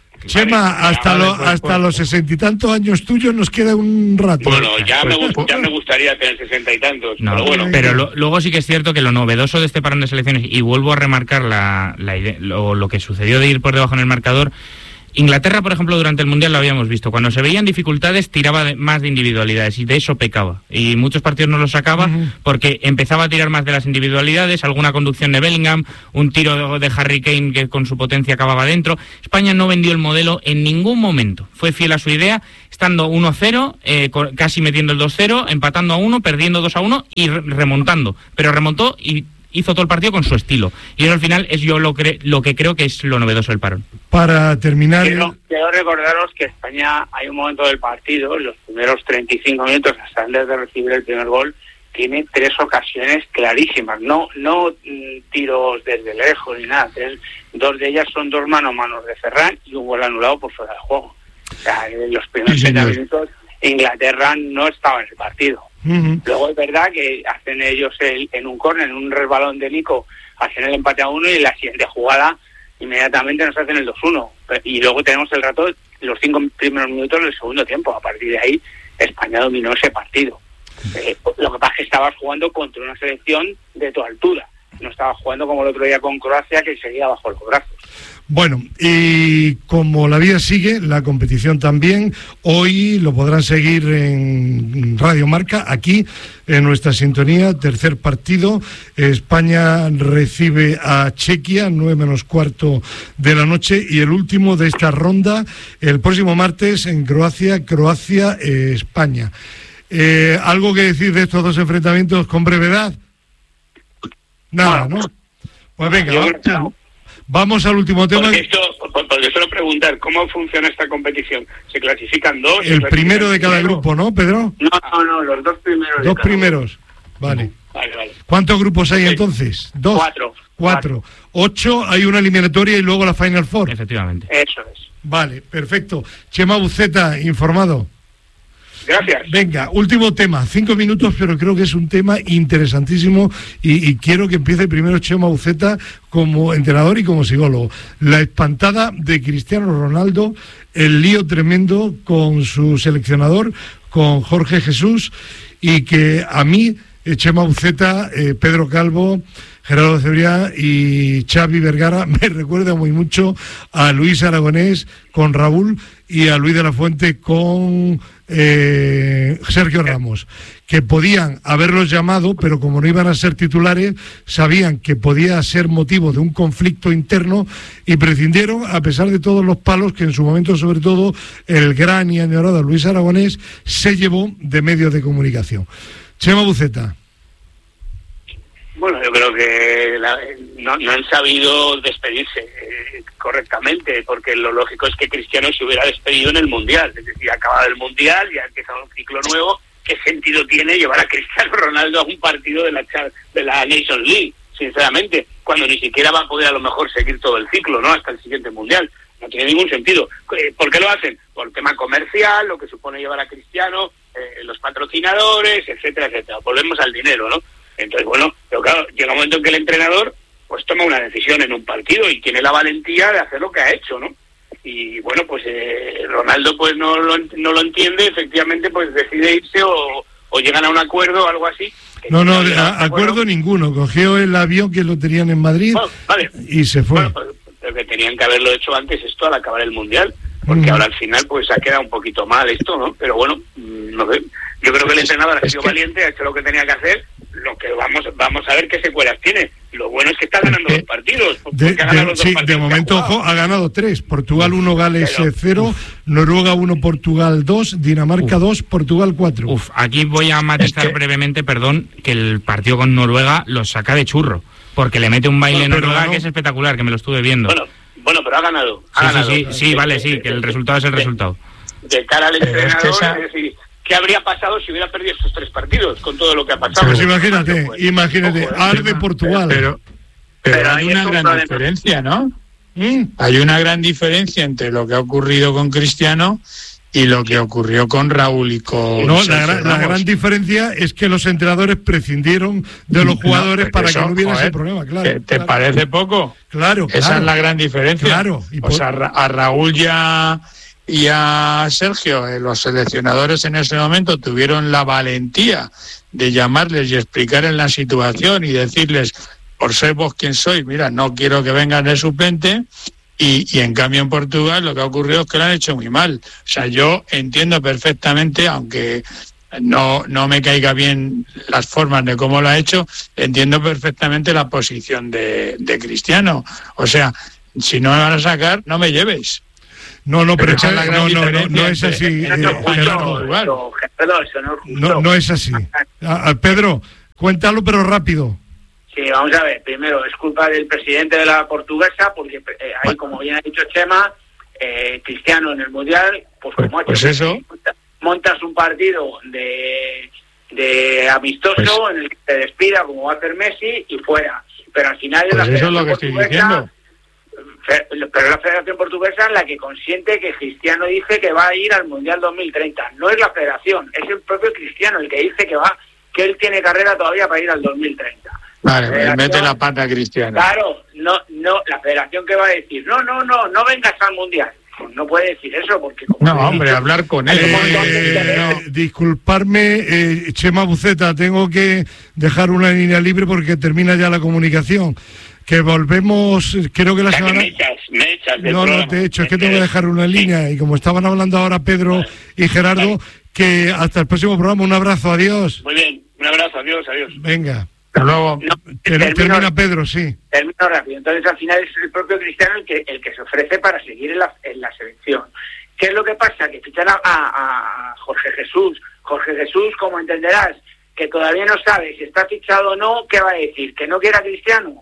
Chema, hasta, lo, hasta los sesenta y tantos años tuyos nos queda un rato. Bueno, ya me, ya me gustaría tener sesenta y tantos, no, pero bueno. Pero lo, luego sí que es cierto que lo novedoso de este parón de selecciones, y vuelvo a remarcar la, la idea, lo, lo que sucedió de ir por debajo en el marcador. Inglaterra, por ejemplo, durante el Mundial lo habíamos visto. Cuando se veían dificultades, tiraba de, más de individualidades, y de eso pecaba. Y muchos partidos no los sacaba uh-huh. porque empezaba a tirar más de las individualidades, alguna conducción de Bellingham, un tiro de, de Harry Kane que con su potencia acababa dentro. España no vendió el modelo en ningún momento. Fue fiel a su idea, estando uno cero, eh, casi metiendo el dos cero, empatando a uno, perdiendo dos a uno y re- remontando. Pero remontó y hizo todo el partido con su estilo. Y eso al final es yo lo, cre- lo que creo que es lo novedoso del parón. Para terminar... Quiero, quiero recordaros que España, hay un momento del partido, los primeros treinta y cinco minutos, hasta antes de recibir el primer gol, tiene tres ocasiones clarísimas. No no mm, tiros desde lejos ni nada. Tres, dos de ellas son dos mano a manos de Ferran y un gol anulado por fuera de juego. O sea, en los primeros treinta minutos Inglaterra no estaba en el partido. Uh-huh. Luego es verdad que hacen ellos el, en un córner, en un resbalón de Nico, hacen el empate a uno y en la siguiente jugada inmediatamente nos hacen el dos uno. Y luego tenemos el rato, los cinco primeros minutos del segundo tiempo. A partir de ahí, España dominó ese partido. Eh, lo que pasa es que estabas jugando contra una selección de tu altura. No estabas jugando como el otro día con Croacia, que seguía bajo los brazos. Bueno, y como la vida sigue, la competición también, hoy lo podrán seguir en Radio Marca, aquí en nuestra sintonía, tercer partido, España recibe a Chequia, nueve menos cuarto de la noche, y el último de esta ronda, el próximo martes en Croacia, Croacia, eh, España. Eh, ¿Algo que decir de estos dos enfrentamientos con brevedad? Nada, ¿no? Pues venga, vamos. Vamos al último tema. Porque esto, porque solo preguntar, ¿cómo funciona esta competición? ¿Se clasifican dos? El primero de cada primero? grupo, ¿no, Pedro? No, no, no, los dos primeros. Dos primeros, vale. Vale, vale. ¿Cuántos grupos hay sí. entonces? Dos. Cuatro. Cuatro. Cuatro. Ocho, hay una eliminatoria y luego la Final Four. Efectivamente. Eso es. Vale, perfecto. Chema Buceta, informado. Gracias. Venga, último tema, cinco minutos, pero creo que es un tema interesantísimo y, y quiero que empiece primero Chema Buceta como entrenador y como psicólogo. La espantada de Cristiano Ronaldo, el lío tremendo con su seleccionador, con Jorge Jesús, y que a mí, Chema Buceta, eh, Pedro Calvo, Gerardo Cebrián y Xavi Vergara me recuerda muy mucho a Luis Aragonés con Raúl y a Luis de la Fuente con eh, Sergio Ramos, que podían haberlos llamado, pero como no iban a ser titulares, sabían que podía ser motivo de un conflicto interno y prescindieron, a pesar de todos los palos que en su momento, sobre todo, el gran y añorado Luis Aragonés se llevó de medios de comunicación. Chema Buceta. Bueno, yo creo que la, no, no han sabido despedirse eh, correctamente, porque lo lógico es que Cristiano se hubiera despedido en el Mundial, es decir, acabado el Mundial, ya ha empezado un ciclo nuevo. ¿Qué sentido tiene llevar a Cristiano Ronaldo a un partido de la de la Nations League, sinceramente, cuando ni siquiera va a poder a lo mejor seguir todo el ciclo, ¿no?, hasta el siguiente Mundial? No tiene ningún sentido. ¿Por qué lo hacen? Por tema comercial, lo que supone llevar a Cristiano, eh, los patrocinadores, etcétera, etcétera. Volvemos al dinero, ¿no? Entonces, bueno, pero claro, llega un momento en que el entrenador pues toma una decisión en un partido y tiene la valentía de hacer lo que ha hecho, ¿no? Y bueno, pues eh, Ronaldo pues no lo, no lo entiende, efectivamente pues decide irse o, o llegan a un acuerdo o algo así. No, no, no a, acuerdo bueno, ninguno. Cogió el avión que lo tenían en Madrid bueno, vale. y se fue. Bueno, pues, pero que tenían que haberlo hecho antes esto al acabar el Mundial, porque mm. ahora al final pues ha quedado un poquito mal esto, ¿no? Pero bueno, no sé. Yo creo que el entrenador ha sido que... valiente, ha hecho lo que tenía que hacer. Lo que vamos vamos a ver qué secuelas tiene. Lo bueno es que está ganando los partidos. De, de, los sí, partidos de momento, ojo, ha ganado tres. Portugal uno, Gales cero, Noruega uno, Portugal dos, Dinamarca dos, Portugal cuatro. Uf, aquí voy a matizar es que... brevemente, perdón, que el partido con Noruega lo saca de churro, porque le mete un baile bueno, Noruega no... que es espectacular, que me lo estuve viendo. Bueno, bueno pero ha ganado. Ha sí, ganado. sí, sí, sí, vale, sí, que el resultado es el resultado. De cara al entrenador, es, esa... es decir... ¿Qué habría pasado si hubiera perdido estos tres partidos con todo lo que ha pasado? Pues imagínate, pues, imagínate, ojo, arde eh, Portugal. Pero, pero, pero hay una gran diferencia, ¿no? ¿Mm? Hay una gran diferencia entre lo que ha ocurrido con Cristiano y lo que ocurrió con Raúl y con no, la, gran, la gran diferencia es que los entrenadores prescindieron de los jugadores no, para eso, que no hubiera joder, ese problema, claro. ¿Te, te claro. parece poco? Claro, Esa claro. es la gran diferencia. Claro. Y por... O sea, a Raúl ya y a Sergio, eh, los seleccionadores en ese momento tuvieron la valentía de llamarles y explicar en la situación y decirles, por ser vos quien sois, mira, no quiero que vengan de suplente. Y, y en cambio en Portugal lo que ha ocurrido es que lo han hecho muy mal. O sea, yo entiendo perfectamente, aunque no, no me caiga bien las formas de cómo lo ha hecho, entiendo perfectamente la posición de, de Cristiano. O sea, si no me van a sacar, no me lleves. No, no, pero, pero no, no, no, no, no es así. Eh, Gerardo, no, no es así. A, a Pedro, cuéntalo pero rápido. Sí, vamos a ver, primero, es culpa del presidente de la Portuguesa, porque eh, ahí, como bien ha dicho Chema, eh, Cristiano en el Mundial, pues como pues, ha hecho, pues eso. montas un partido de, de amistoso pues, en el que te despida, como va a hacer Messi, y fuera. Pero al final pues la eso es lo que estoy diciendo. Pero es la Federación Portuguesa la que consiente que Cristiano dice que va a ir al Mundial dos mil treinta. No es la Federación, es el propio Cristiano el que dice que va, que él tiene carrera todavía para ir al dos mil treinta. Vale, él mete la pata a Cristiano. Claro, no, no, la Federación que va a decir, no, no, no, no vengas al Mundial. Pues no puede decir eso porque... Como no, hombre, dicho, hablar con él. Eh, no. Disculparme, eh, Chema Buceta, tengo que dejar una línea libre porque termina ya la comunicación. Que volvemos, creo que la semana... Me echas, me echas del no, programa. no, te he hecho, es que tengo que dejar una línea y como estaban hablando ahora Pedro vale. y Gerardo, vale. que hasta el próximo programa, un abrazo, adiós. Muy bien, un abrazo, adiós, adiós. Venga. Hasta luego. No, termino, termina Pedro, sí. Termino rápido. Entonces, al final es el propio Cristiano el que el que se ofrece para seguir en la, en la selección. ¿Qué es lo que pasa? Que fichan a, a, a Jorge Jesús. Jorge Jesús, como entenderás, que todavía no sabe si está fichado o no, ¿qué va a decir? ¿Que no quiera Cristiano?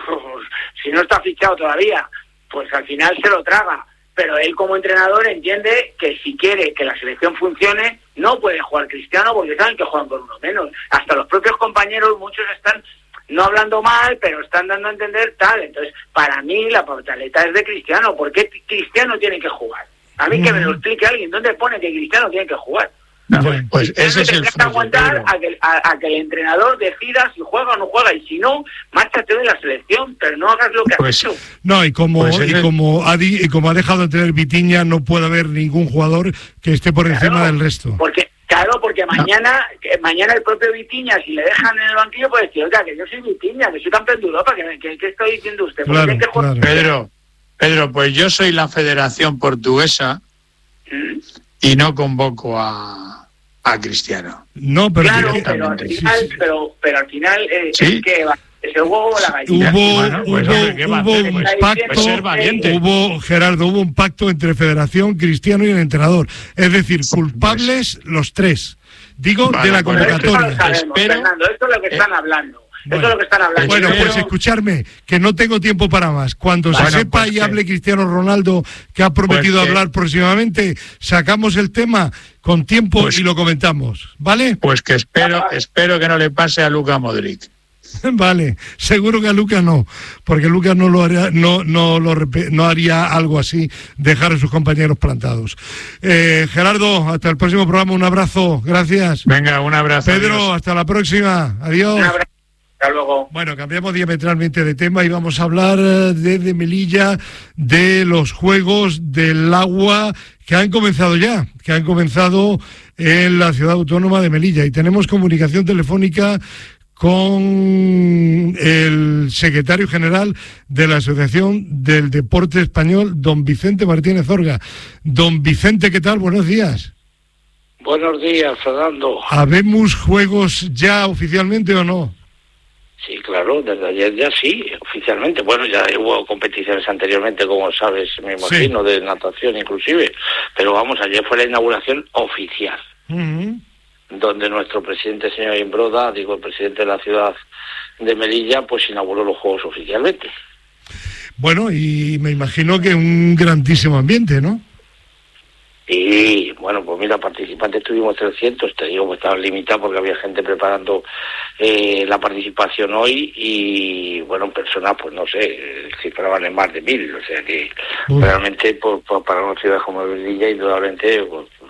Si no está fichado todavía, pues al final se lo traga. Pero él como entrenador entiende que si quiere que la selección funcione, no puede jugar Cristiano porque saben que juegan por uno menos. Hasta los propios compañeros, muchos están no hablando mal, pero están dando a entender tal. Entonces, para mí la pataleta es de Cristiano. ¿Por qué Cristiano tiene que jugar? A mí mm. que me lo explique alguien. ¿Dónde pone que Cristiano tiene que jugar? No, pues, pues ese es el que aguantar a que, a, a que el entrenador decida si juega o no juega, y si no, márchate de la selección, pero no hagas lo que pues, has hecho. No, y como pues y como ha di, y como ha dejado de tener Vitinha, no puede haber ningún jugador que esté por claro, encima del resto. Porque claro, porque mañana que mañana el propio Vitinha, si le dejan en el banquillo, puede decir, oiga, que yo soy Vitinha, que soy campeón de Europa, que, que, que estoy diciendo usted. Claro, que claro. Pedro, Pedro, pues yo soy la Federación Portuguesa ¿Mm? y no convoco a a Cristiano. No, pero claro, pero al final, sí, sí. pero, pero al final eh, ¿Sí? es que es el huevo o la gallina. Hubo, bueno, pues, hubo, hombre, hubo un pues, pacto, pues ser valiente. hubo, Gerardo, hubo un pacto entre Federación, Cristiano y el entrenador. Es decir, culpables pues, los tres. Digo, vale, de la convocatoria. Esto lo sabemos, Espero, Fernando, esto es lo que están eh, hablando. Bueno, Eso es lo que están hablando. Bueno, pues escucharme, que no tengo tiempo para más. Cuando bueno, se sepa pues y que... hable Cristiano Ronaldo, que ha prometido pues que... hablar próximamente, sacamos el tema con tiempo pues... y lo comentamos, ¿vale? Pues que espero, espero que no le pase a Luka Modric. Vale, seguro que a Luka no, porque Luka no lo haría, no, no lo no haría algo así, dejar a sus compañeros plantados. Eh, Gerardo, hasta el próximo programa, un abrazo, gracias. Venga, un abrazo. Pedro, adiós. Hasta la próxima, adiós. Un abrazo. Hasta luego. Bueno, cambiamos diametralmente de tema y vamos a hablar desde Melilla de los Juegos del Agua que han comenzado ya, que han comenzado en la ciudad autónoma de Melilla. Y tenemos comunicación telefónica con el secretario general de la Asociación del Deporte Español, don Vicente Martínez Orga. Don Vicente, ¿qué tal? Buenos días. Buenos días, Fernando. ¿Habemos juegos ya oficialmente o no? Sí, claro, desde ayer ya sí, oficialmente. Bueno, ya hubo competiciones anteriormente, como sabes, me imagino, sí. de natación inclusive. Pero vamos, ayer fue la inauguración oficial, uh-huh. donde nuestro presidente, señor Imbroda, digo, el presidente de la ciudad de Melilla, pues inauguró los Juegos oficialmente. Bueno, y me imagino que un grandísimo ambiente, ¿no? Y bueno, pues mira, participantes tuvimos trescientos, te digo que estaban limitados porque había gente preparando eh, la participación hoy y bueno, personas, pues no sé, cifraban en más de mil, o sea que Uf. realmente por, por, para una ciudad como Melilla, indudablemente, pues,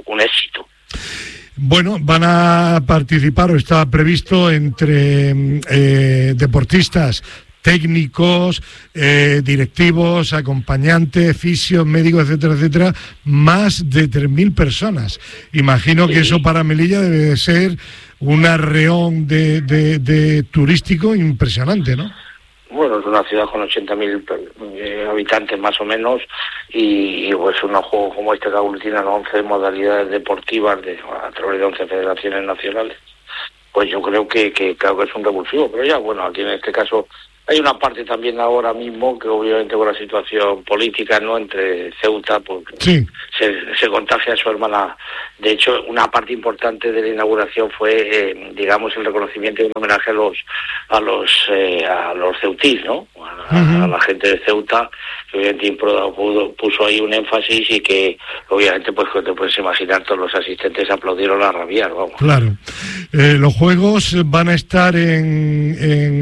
un éxito. Bueno, van a participar, o está previsto, entre eh, deportistas, técnicos, eh, directivos, acompañantes, fisios, médicos, etcétera, etcétera, más de tres mil personas. Imagino que eso para Melilla debe de ser un arreón de, de, de turístico impresionante, ¿no? Bueno, es una ciudad con ochenta mil eh, habitantes más o menos, y, y pues unos juegos como este que aglutinan once modalidades deportivas de, a través de once federaciones nacionales, pues yo creo que, que claro que es un revulsivo. Pero ya, bueno, aquí en este caso hay una parte también ahora mismo que obviamente con la situación política, ¿no?, entre Ceuta, porque sí. se, se contagia a su hermana. De hecho, una parte importante de la inauguración fue, eh, digamos, el reconocimiento y un homenaje a los a los eh, a los ceutís, ¿no? A, uh-huh. a la gente de Ceuta, que obviamente pudo, puso ahí un énfasis y que obviamente pues te puedes imaginar, todos los asistentes aplaudieron a rabiar, vamos. Claro. Eh, los Juegos van a estar en,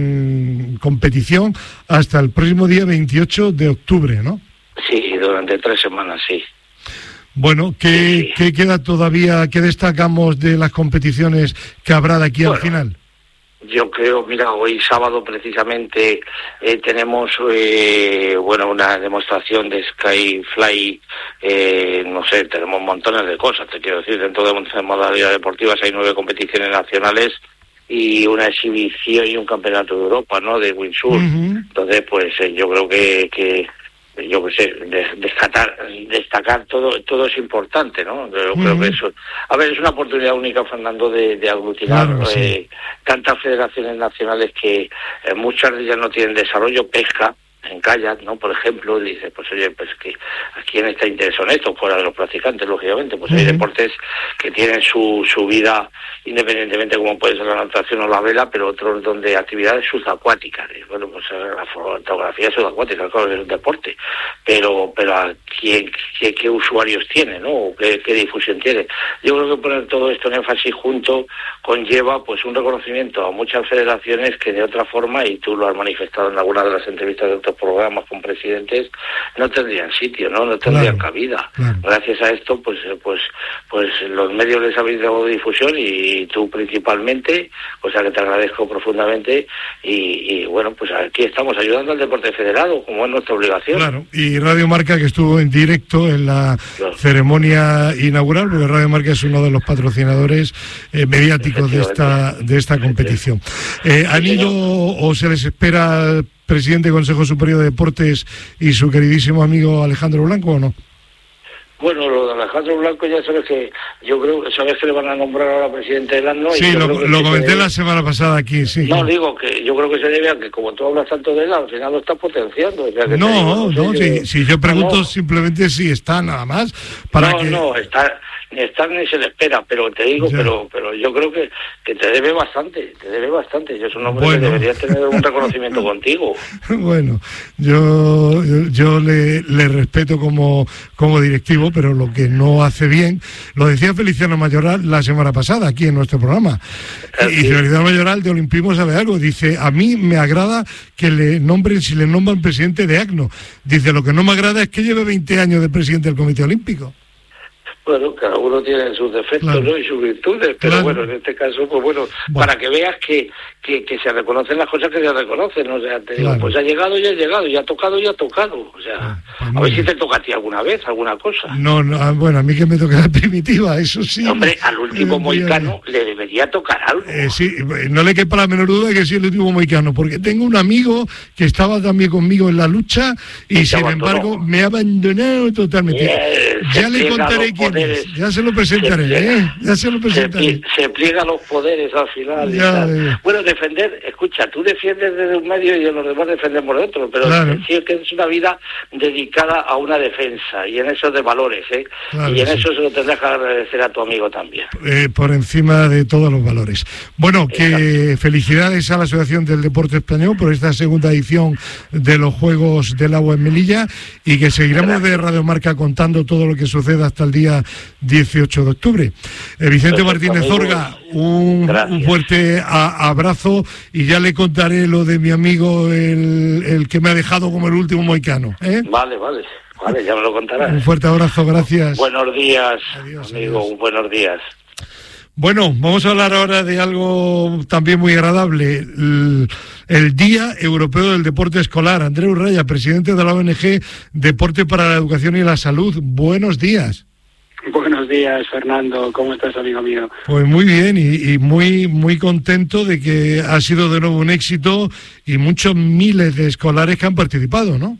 en competición hasta el próximo día veintiocho de octubre, ¿no? Sí, durante tres semanas, sí. Bueno, ¿qué, sí. ¿qué queda todavía, qué destacamos de las competiciones que habrá de aquí bueno, al final? Yo creo, mira, hoy sábado precisamente eh, tenemos, eh, bueno, una demostración de Skyfly, eh, no sé, tenemos montones de cosas, te quiero decir, dentro de modalidades deportivas hay nueve competiciones nacionales y una exhibición y un campeonato de Europa, ¿no?, de windsurf. Uh-huh. Entonces, pues eh, yo creo que... que yo qué sé, destacar, destacar todo todo es importante, ¿no? Yo creo uh-huh. que eso, a ver, es una oportunidad única, Fernando, de, de aglutinar claro, eh, sí. tantas federaciones nacionales que eh, muchas de ellas no tienen desarrollo. Pesca en kayak, ¿no?, por ejemplo, dice, pues oye, pues que a quién está interesado en esto, fuera de los practicantes, lógicamente, pues uh-huh. hay deportes que tienen su, su vida independientemente, como puede ser la natación o la vela, pero otros donde actividades subacuáticas. Bueno, pues la fotografía subacuática, claro, es un deporte, pero pero a quién, qué, qué usuarios tiene, ¿no?, qué, qué difusión tiene. Yo creo que poner todo esto en énfasis junto conlleva pues un reconocimiento a muchas federaciones que de otra forma, y tú lo has manifestado en alguna de las entrevistas de otros programas con presidentes, no tendrían sitio, no no tendrían claro, cabida. Claro. Gracias a esto, pues pues pues los medios les habéis dado difusión, y tú principalmente, o sea que te agradezco profundamente, y, y bueno, pues aquí estamos ayudando al deporte federado, como es nuestra obligación. Claro, y Radio Marca, que estuvo en directo en la claro. ceremonia inaugural, porque Radio Marca es uno de los patrocinadores eh, mediáticos de esta de esta competición. Eh, ¿Han ido o se les espera el presidente del Consejo Superior de Deportes y su queridísimo amigo Alejandro Blanco o no? Bueno, lo de Alejandro Blanco ya sabes que yo creo, sabes que le van a nombrar ahora presidente del año. Sí, y lo, lo comenté debe... la semana pasada aquí, sí. No, digo que yo creo que se debe a que como tú hablas tanto de él, al final lo estás potenciando. O sea, que no, digo, no, no, si, si yo pregunto no, simplemente si está nada más. Para no, que... no, está, ni está ni se le espera, pero te digo, ya. pero pero yo creo que, que te debe bastante, te debe bastante. Yo soy un hombre bueno. que debería tener un reconocimiento contigo. Bueno, yo yo, yo le, le respeto como, como directivo, pero lo que no hace bien, lo decía Feliciano Mayoral la semana pasada aquí en nuestro programa, y sí. Feliciano Mayoral de Olimpismo sabe algo, dice, a mí me agrada que le nombren, si le nombran presidente de A C N O, dice, lo que no me agrada es que lleve veinte años de presidente del Comité Olímpico. Bueno, cada uno tiene sus defectos, claro. ¿no?, y sus virtudes, pero claro. bueno, en este caso, pues bueno, bueno. para que veas que, que, que se reconocen las cosas que se reconocen, ¿no? O sea, te digo, claro. pues ha llegado y ha llegado, y ha tocado y ha tocado, o sea, ah, pues a ver bien. si te toca a ti alguna vez, alguna cosa. No, no, bueno, a mí que me toca la primitiva, eso sí. Hombre, al último eh, mohicano eh, le debería tocar algo. Eh, sí, no le quepa la menor duda que sí el último mohicano, porque tengo un amigo que estaba también conmigo en la lucha, y, y sin embargo me ha abandonado totalmente. Eh, ya le contaré quién es, ya se lo presentaré, se ¿eh? Ya se lo presentaré. Se, se pliegan los poderes al final. Ya, ya. Bueno, defender, escucha, tú defiendes desde un medio y los demás defendemos de otro, pero claro. sí es que es una vida dedicada a una defensa, y en eso de valores, ¿eh? Claro, y en sí. eso se lo tendrás que agradecer a tu amigo también. Eh, por encima de todos los valores. Bueno, que Exacto. felicidades a la Asociación del Deporte Español por esta segunda edición de los Juegos del Agua en Melilla, y que seguiremos Gracias. de Radio Marca contando todo lo que suceda hasta el día dieciocho de octubre. Eh, Vicente Perfecto, Martínez Zorga, un, un fuerte a, abrazo, y ya le contaré lo de mi amigo, el, el que me ha dejado como el último mohicano, ¿eh? Vale, vale. Vale, ya me lo contarás. Un fuerte abrazo, gracias. Buenos días, adiós, amigo, adiós. buenos días. Bueno, vamos a hablar ahora de algo también muy agradable, el, el Día Europeo del Deporte Escolar. Andreu Raya, presidente de la O N G Deporte para la Educación y la Salud. Buenos días. Buenos días, Fernando. ¿Cómo estás, amigo mío? Pues muy bien y, y muy muy contento de que ha sido de nuevo un éxito y muchos miles de escolares que han participado, ¿no?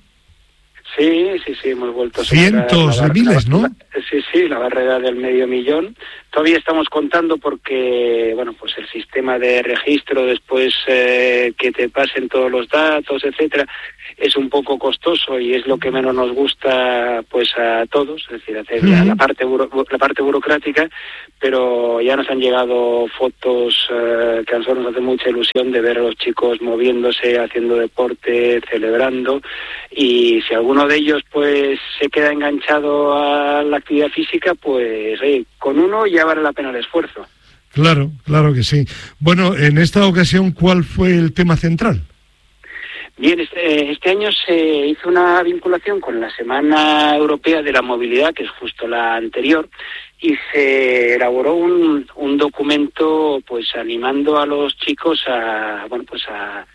Sí, sí, sí, hemos vuelto a cientos de miles, ¿no? La, sí, sí, la barrera del medio millón. Todavía estamos contando porque, bueno, pues el sistema de registro después eh, que te pasen todos los datos, etcétera, es un poco costoso y es lo que menos nos gusta, pues a todos, es decir, hacer uh-huh. la, la parte buro, la parte burocrática, pero ya nos han llegado fotos eh, que a nosotros nos hace mucha ilusión de ver a los chicos moviéndose, haciendo deporte, celebrando, y si alguno de ellos pues se queda enganchado a la actividad física, pues oye, con uno ya vale la pena el esfuerzo. Claro, claro que sí. Bueno, en esta ocasión, ¿cuál fue el tema central? Bien, este, este año se hizo una vinculación con la Semana Europea de la Movilidad, que es justo la anterior, y se elaboró un, un documento pues animando a los chicos a, bueno, pues a,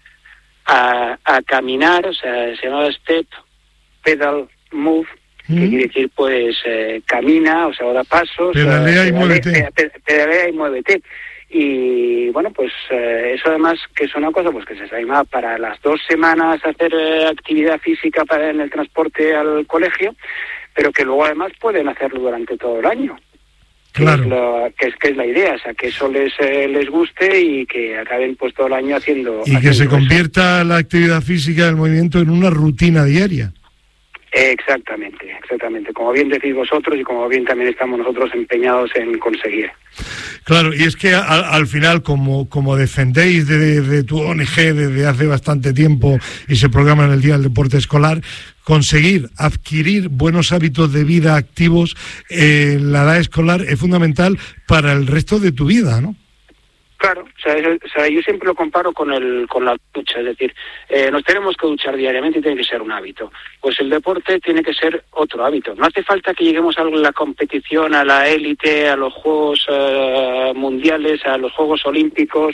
a, a caminar, o sea, se llamaba Step, Pedal, Move, que ¿Mm? quiere decir pues eh, camina, o sea, o da pasos, pedalea eh, y muévete. Pedalea y muévete. Y bueno, pues eh, eso además que es una cosa pues que se anima para las dos semanas hacer eh, actividad física para en el transporte al colegio, pero que luego además pueden hacerlo durante todo el año. Claro. Que es, lo, que es, que es la idea, o sea, que eso les eh, les guste y que acaben pues todo el año haciendo... Y haciendo que se eso. convierta la actividad física del movimiento en una rutina diaria. Exactamente, exactamente. Como bien decís vosotros y como bien también estamos nosotros empeñados en conseguir. Claro, y es que al, al final, como, como defendéis de, de tu O N G desde hace bastante tiempo y se programa en el Día del Deporte Escolar, conseguir adquirir buenos hábitos de vida activos en la edad escolar es fundamental para el resto de tu vida, ¿no? Claro, o sea, eso, o sea, yo siempre lo comparo con el con la ducha, es decir, eh, nos tenemos que duchar diariamente y tiene que ser un hábito. Pues el deporte tiene que ser otro hábito. No hace falta que lleguemos a la competición, a la élite, a los Juegos uh, Mundiales, a los Juegos Olímpicos,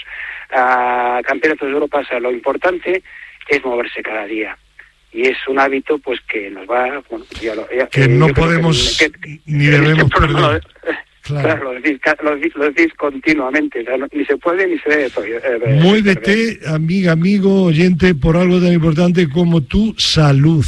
a Campeonatos de Europa. O sea, lo importante es moverse cada día. Y es un hábito pues que nos va... Bueno, ya lo, ya, que eh, no podemos que, que, ni debemos que, perder. No, Claro, claro lo, decís, lo, decís, lo decís continuamente, o sea, no, ni se puede ni se debe. Eh, Muévete, amiga, amigo, oyente, por algo tan importante como tu salud.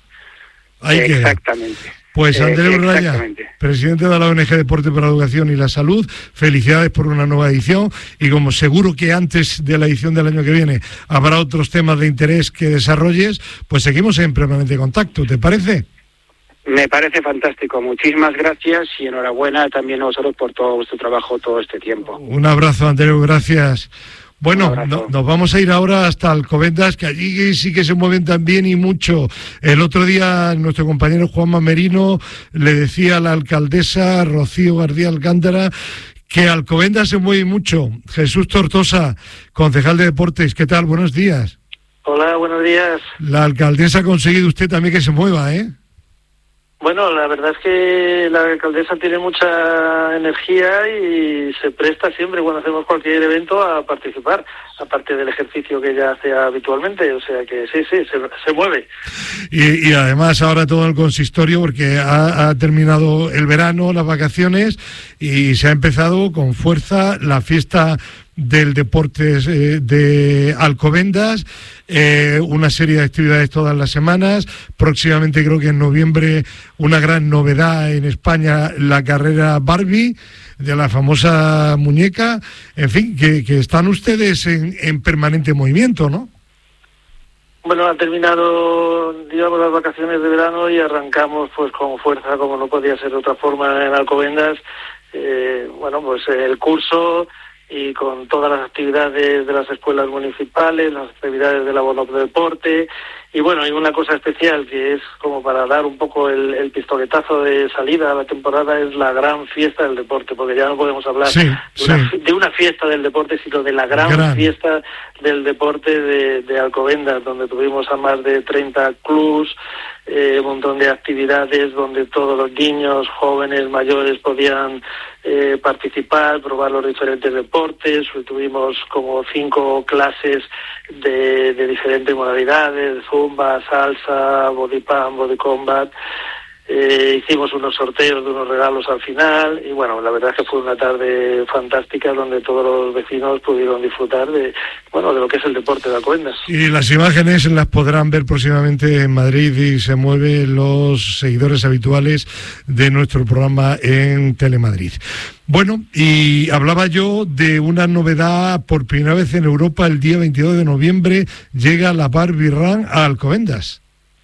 Ahí Exactamente. Queda. Pues Andreu eh, Raya, presidente de la O N G Deporte para la Educación y la Salud, felicidades por una nueva edición y como seguro que antes de la edición del año que viene habrá otros temas de interés que desarrolles, pues seguimos en permanente contacto, ¿te parece? Me parece fantástico. Muchísimas gracias y enhorabuena también a vosotros por todo vuestro trabajo todo este tiempo. Un abrazo, Andreu, gracias. Bueno, no, nos vamos a ir ahora hasta Alcobendas, que allí sí que se mueven también y mucho. El otro día nuestro compañero Juanma Merino le decía a la alcaldesa Rocío García Alcántara que Alcobendas se mueve mucho. Jesús Tortosa, concejal de Deportes, ¿qué tal? Buenos días. Hola, buenos días. La alcaldesa ha conseguido usted también que se mueva, ¿eh? Bueno, la verdad es que la alcaldesa tiene mucha energía y se presta siempre cuando hacemos cualquier evento a participar, aparte del ejercicio que ella hace habitualmente, o sea que sí, sí, se, se mueve. Y, y además ahora todo el consistorio, porque ha, ha terminado el verano, las vacaciones, y se ha empezado con fuerza la fiesta del deporte eh, de Alcobendas, eh, una serie de actividades todas las semanas, próximamente creo que en noviembre una gran novedad en España, la carrera Barbie, de la famosa muñeca, en fin, que, que están ustedes en, en permanente movimiento, ¿no? Bueno, han terminado, digamos, las vacaciones de verano y arrancamos pues con fuerza, como no podía ser de otra forma en Alcobendas, eh, bueno, pues el curso y con todas las actividades de las escuelas municipales, las actividades de la Bono de Deporte Y bueno, hay una cosa especial que es como para dar un poco el, el pistoletazo de salida a la temporada, es la gran fiesta del deporte, porque ya no podemos hablar sí, de, sí. Una, de una fiesta del deporte, sino de la gran, gran. fiesta del deporte de, de Alcobendas, donde tuvimos a más de treinta clubs, eh, un montón de actividades donde todos los niños, jóvenes, mayores podían eh, participar, probar los diferentes deportes. Tuvimos como cinco clases de, de diferentes modalidades, zumba, salsa, body pump, body combat. Eh, hicimos unos sorteos de unos regalos al final y bueno, la verdad es que fue una tarde fantástica donde todos los vecinos pudieron disfrutar de bueno de lo que es el deporte de Alcobendas. Y las imágenes las podrán ver próximamente en Madrid y se mueven los seguidores habituales de nuestro programa en Telemadrid. Bueno, y hablaba yo de una novedad por primera vez en Europa. El día veintidós de noviembre llega la Barbie Run a Alcobendas.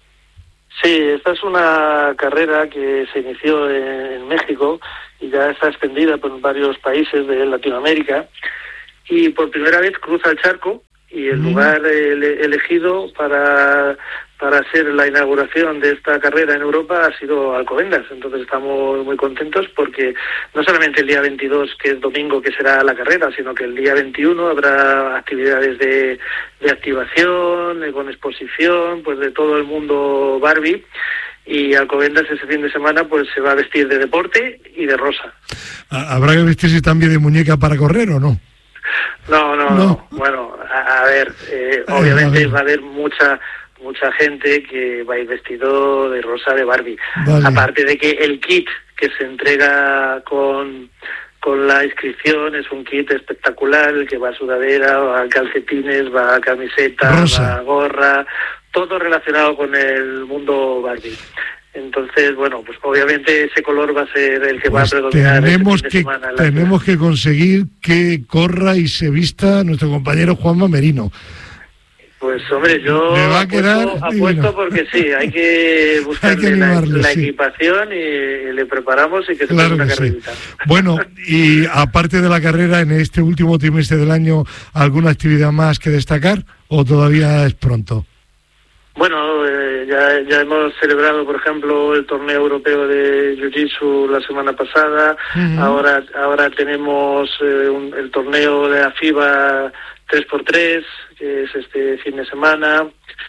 Sí, esta es una carrera que se inició en México y ya está extendida por varios países de Latinoamérica y por primera vez cruza el charco y el mm. lugar ele- elegido para para hacer la inauguración de esta carrera en Europa ha sido Alcobendas. Entonces estamos muy contentos porque no solamente el día veintidós, que es domingo, que será la carrera, sino que el día veintiuno habrá actividades de, de activación, con exposición, pues de todo el mundo Barbie. Y Alcobendas ese fin de semana pues se va a vestir de deporte y de rosa. ¿Habrá que vestirse también de muñeca para correr o no? No, no, no. no. Bueno, a, a ver, eh, obviamente a ver. va a haber mucha... mucha gente que va a ir vestido de rosa de Barbie. Vale. Aparte de que el kit que se entrega con, con la inscripción es un kit espectacular, el que va a sudadera, va a calcetines, va a camiseta, rosa. va a gorra, todo relacionado con el mundo Barbie. Entonces, bueno, pues obviamente ese color va a ser el que pues va a predominar. Tenemos, este fin de que, semana tenemos que conseguir que corra y se vista nuestro compañero Juanma Merino. Pues hombre, yo me va a quedar apuesto, apuesto porque sí, hay que buscarle hay que la, la sí. equipación y le preparamos y que se claro una que carrerita. Sí. Bueno, y aparte de la carrera, en este último trimestre del año, ¿alguna actividad más que destacar o todavía es pronto? Bueno, eh, ya, ya hemos celebrado, por ejemplo, el torneo europeo de Jiu-Jitsu la semana pasada. Uh-huh. Ahora ahora tenemos eh, un, el torneo de la FIBA tres por tres, que es este fin de semana.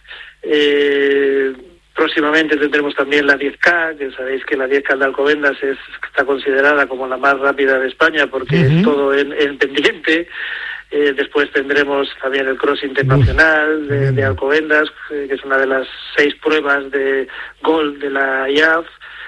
Eh, próximamente tendremos también la diez K, que sabéis que la diez K de Alcobendas es, está considerada como la más rápida de España porque uh-huh. es todo en, en pendiente. Eh, después tendremos también el Cross Internacional de, de Alcobendas, eh, que es una de las seis pruebas de gol de la I A F,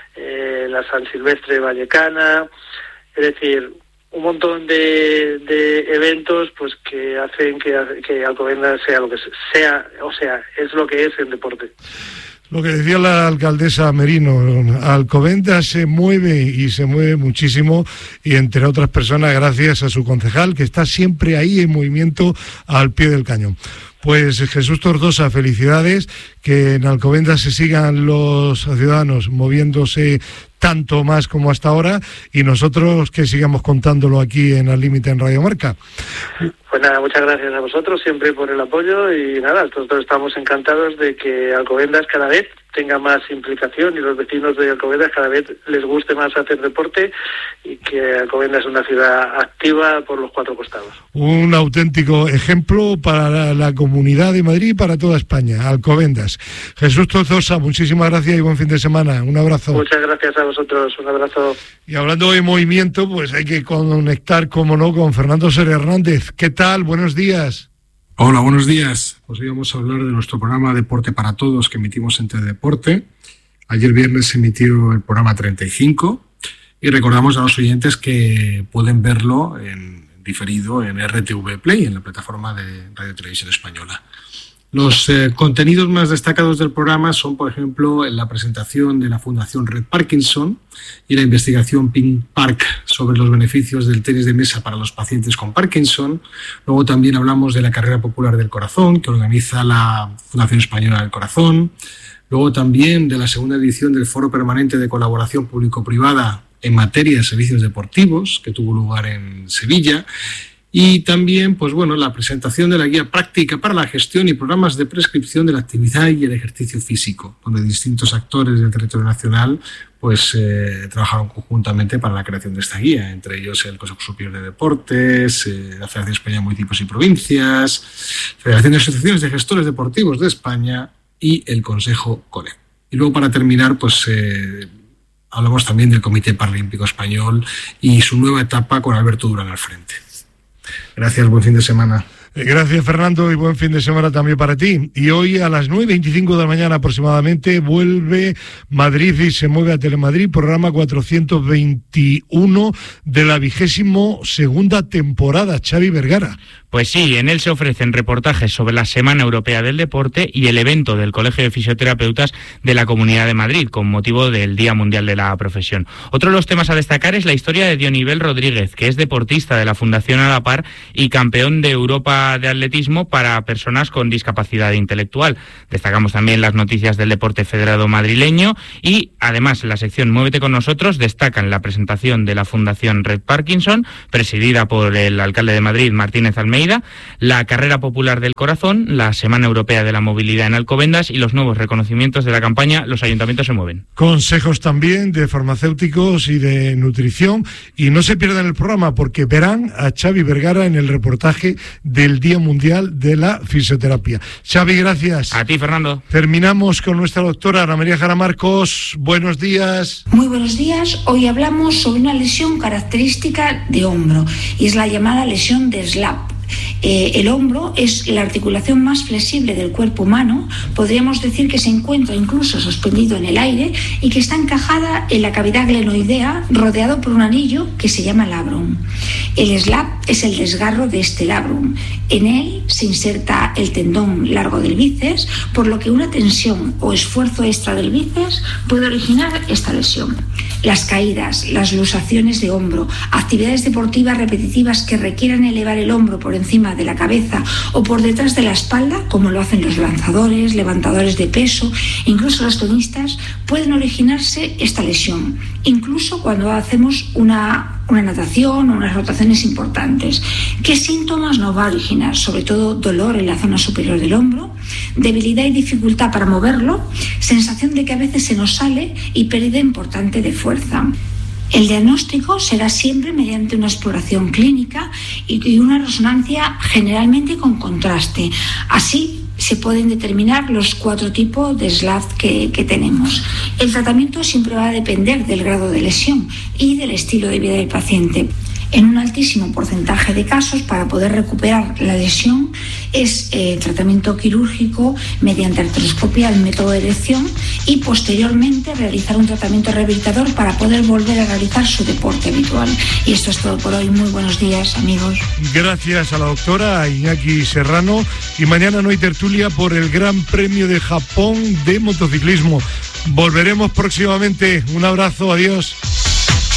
eh, la San Silvestre Vallecana, es decir, un montón de, de eventos pues que hacen que, que Alcobendas sea lo que sea, o sea, es lo que es en deporte. Lo que decía la alcaldesa Merino, Alcobendas se mueve y se mueve muchísimo y entre otras personas gracias a su concejal que está siempre ahí en movimiento al pie del cañón. Pues Jesús Tortosa, felicidades, que en Alcobendas se sigan los ciudadanos moviéndose tanto más como hasta ahora y nosotros que sigamos contándolo aquí en Al Límite en Radio Marca. Pues nada, muchas gracias a vosotros siempre por el apoyo y nada, nosotros estamos encantados de que Alcobendas cada vez tenga más implicación y los vecinos de Alcobendas cada vez les guste más hacer deporte y que Alcobendas es una ciudad activa por los cuatro costados. Un auténtico ejemplo para la, la Comunidad de Madrid y para toda España, Alcobendas. Jesús Tortosa, muchísimas gracias y buen fin de semana. Un abrazo. Muchas gracias a vosotros, un abrazo. Y hablando de movimiento, pues hay que conectar, como no, con Fernando Ser Hernández. ¿Qué tal? Buenos días. Hola, buenos días. Pues hoy vamos a hablar de nuestro programa Deporte para Todos que emitimos en Teledeporte. Ayer viernes se emitió el programa treinta y cinco y recordamos a los oyentes que pueden verlo en diferido en R T V Play, en la plataforma de Radio Televisión Española. Los eh, contenidos más destacados del programa son, por ejemplo, la presentación de la Fundación Red Parkinson y la investigación Pink Park sobre los beneficios del tenis de mesa para los pacientes con Parkinson. Luego también hablamos de la Carrera Popular del Corazón, que organiza la Fundación Española del Corazón. Luego también de la segunda edición del Foro Permanente de Colaboración Público-Privada en materia de servicios deportivos, que tuvo lugar en Sevilla. Y también, pues bueno, la presentación de la guía práctica para la gestión y programas de prescripción de la actividad y el ejercicio físico, donde distintos actores del territorio nacional pues eh, trabajaron conjuntamente para la creación de esta guía, entre ellos el Consejo Superior de Deportes, eh, la Federación Española de Municipios y Provincias, Federación de Asociaciones de Gestores Deportivos de España y el Consejo COLE. Y luego, para terminar, pues eh, hablamos también del Comité Paralímpico Español y su nueva etapa con Alberto Durán al frente. Gracias, buen fin de semana. Gracias, Fernando, y buen fin de semana también para ti. Y hoy a las nueve y veinticinco de la mañana aproximadamente vuelve Madrid y se mueve a Telemadrid, programa cuatrocientos veintiuno de la vigésimo segunda temporada. Xavi Vergara. Pues sí, en él se ofrecen reportajes sobre la Semana Europea del Deporte y el evento del Colegio de Fisioterapeutas de la Comunidad de Madrid, con motivo del Día Mundial de la Profesión. Otro de los temas a destacar es la historia de Dionibel Rodríguez, que es deportista de la Fundación A la Par y campeón de Europa de atletismo para personas con discapacidad intelectual. Destacamos también las noticias del deporte federado madrileño y, además, en la sección Muévete con nosotros destacan la presentación de la Fundación Red Parkinson, presidida por el alcalde de Madrid, Martínez Almeida, la Carrera Popular del Corazón, la Semana Europea de la Movilidad en Alcobendas y los nuevos reconocimientos de la campaña Los Ayuntamientos se mueven. Consejos también de farmacéuticos y de nutrición, y no se pierdan el programa porque verán a Xavi Vergara en el reportaje del Día Mundial de la Fisioterapia. Xavi, gracias. A ti, Fernando. Terminamos con nuestra doctora Ana María Jara Marcos. Buenos días. Muy buenos días. Hoy hablamos sobre una lesión característica de hombro y es la llamada lesión de S L A P. Eh, el hombro es la articulación más flexible del cuerpo humano. Podríamos decir que se encuentra incluso suspendido en el aire y que está encajada en la cavidad glenoidea, rodeado por un anillo que se llama labrum. El S L A P es el desgarro de este labrum. En él se inserta el tendón largo del bíceps, por lo que una tensión o esfuerzo extra del bíceps puede originar esta lesión. Las caídas, las luxaciones de hombro, actividades deportivas repetitivas que requieran elevar el hombro por encima de la cabeza o por detrás de la espalda, como lo hacen los lanzadores, levantadores de peso, incluso los tenistas, pueden originarse esta lesión, incluso cuando hacemos una, una natación o unas rotaciones importantes. ¿Qué síntomas nos va a originar? Sobre todo dolor en la zona superior del hombro, debilidad y dificultad para moverlo, sensación de que a veces se nos sale y pérdida importante de fuerza. El diagnóstico será siempre mediante una exploración clínica y una resonancia generalmente con contraste. Así se pueden determinar los cuatro tipos de S L A P que, que tenemos. El tratamiento siempre va a depender del grado de lesión y del estilo de vida del paciente. En un altísimo porcentaje de casos, para poder recuperar la lesión, es eh, tratamiento quirúrgico mediante artroscopia, el método de elección, y posteriormente realizar un tratamiento rehabilitador para poder volver a realizar su deporte habitual. Y esto es todo por hoy. Muy buenos días, amigos. Gracias a la doctora Iñaki Serrano. Y mañana no hay tertulia por el Gran Premio de Japón de motociclismo. Volveremos próximamente. Un abrazo. Adiós.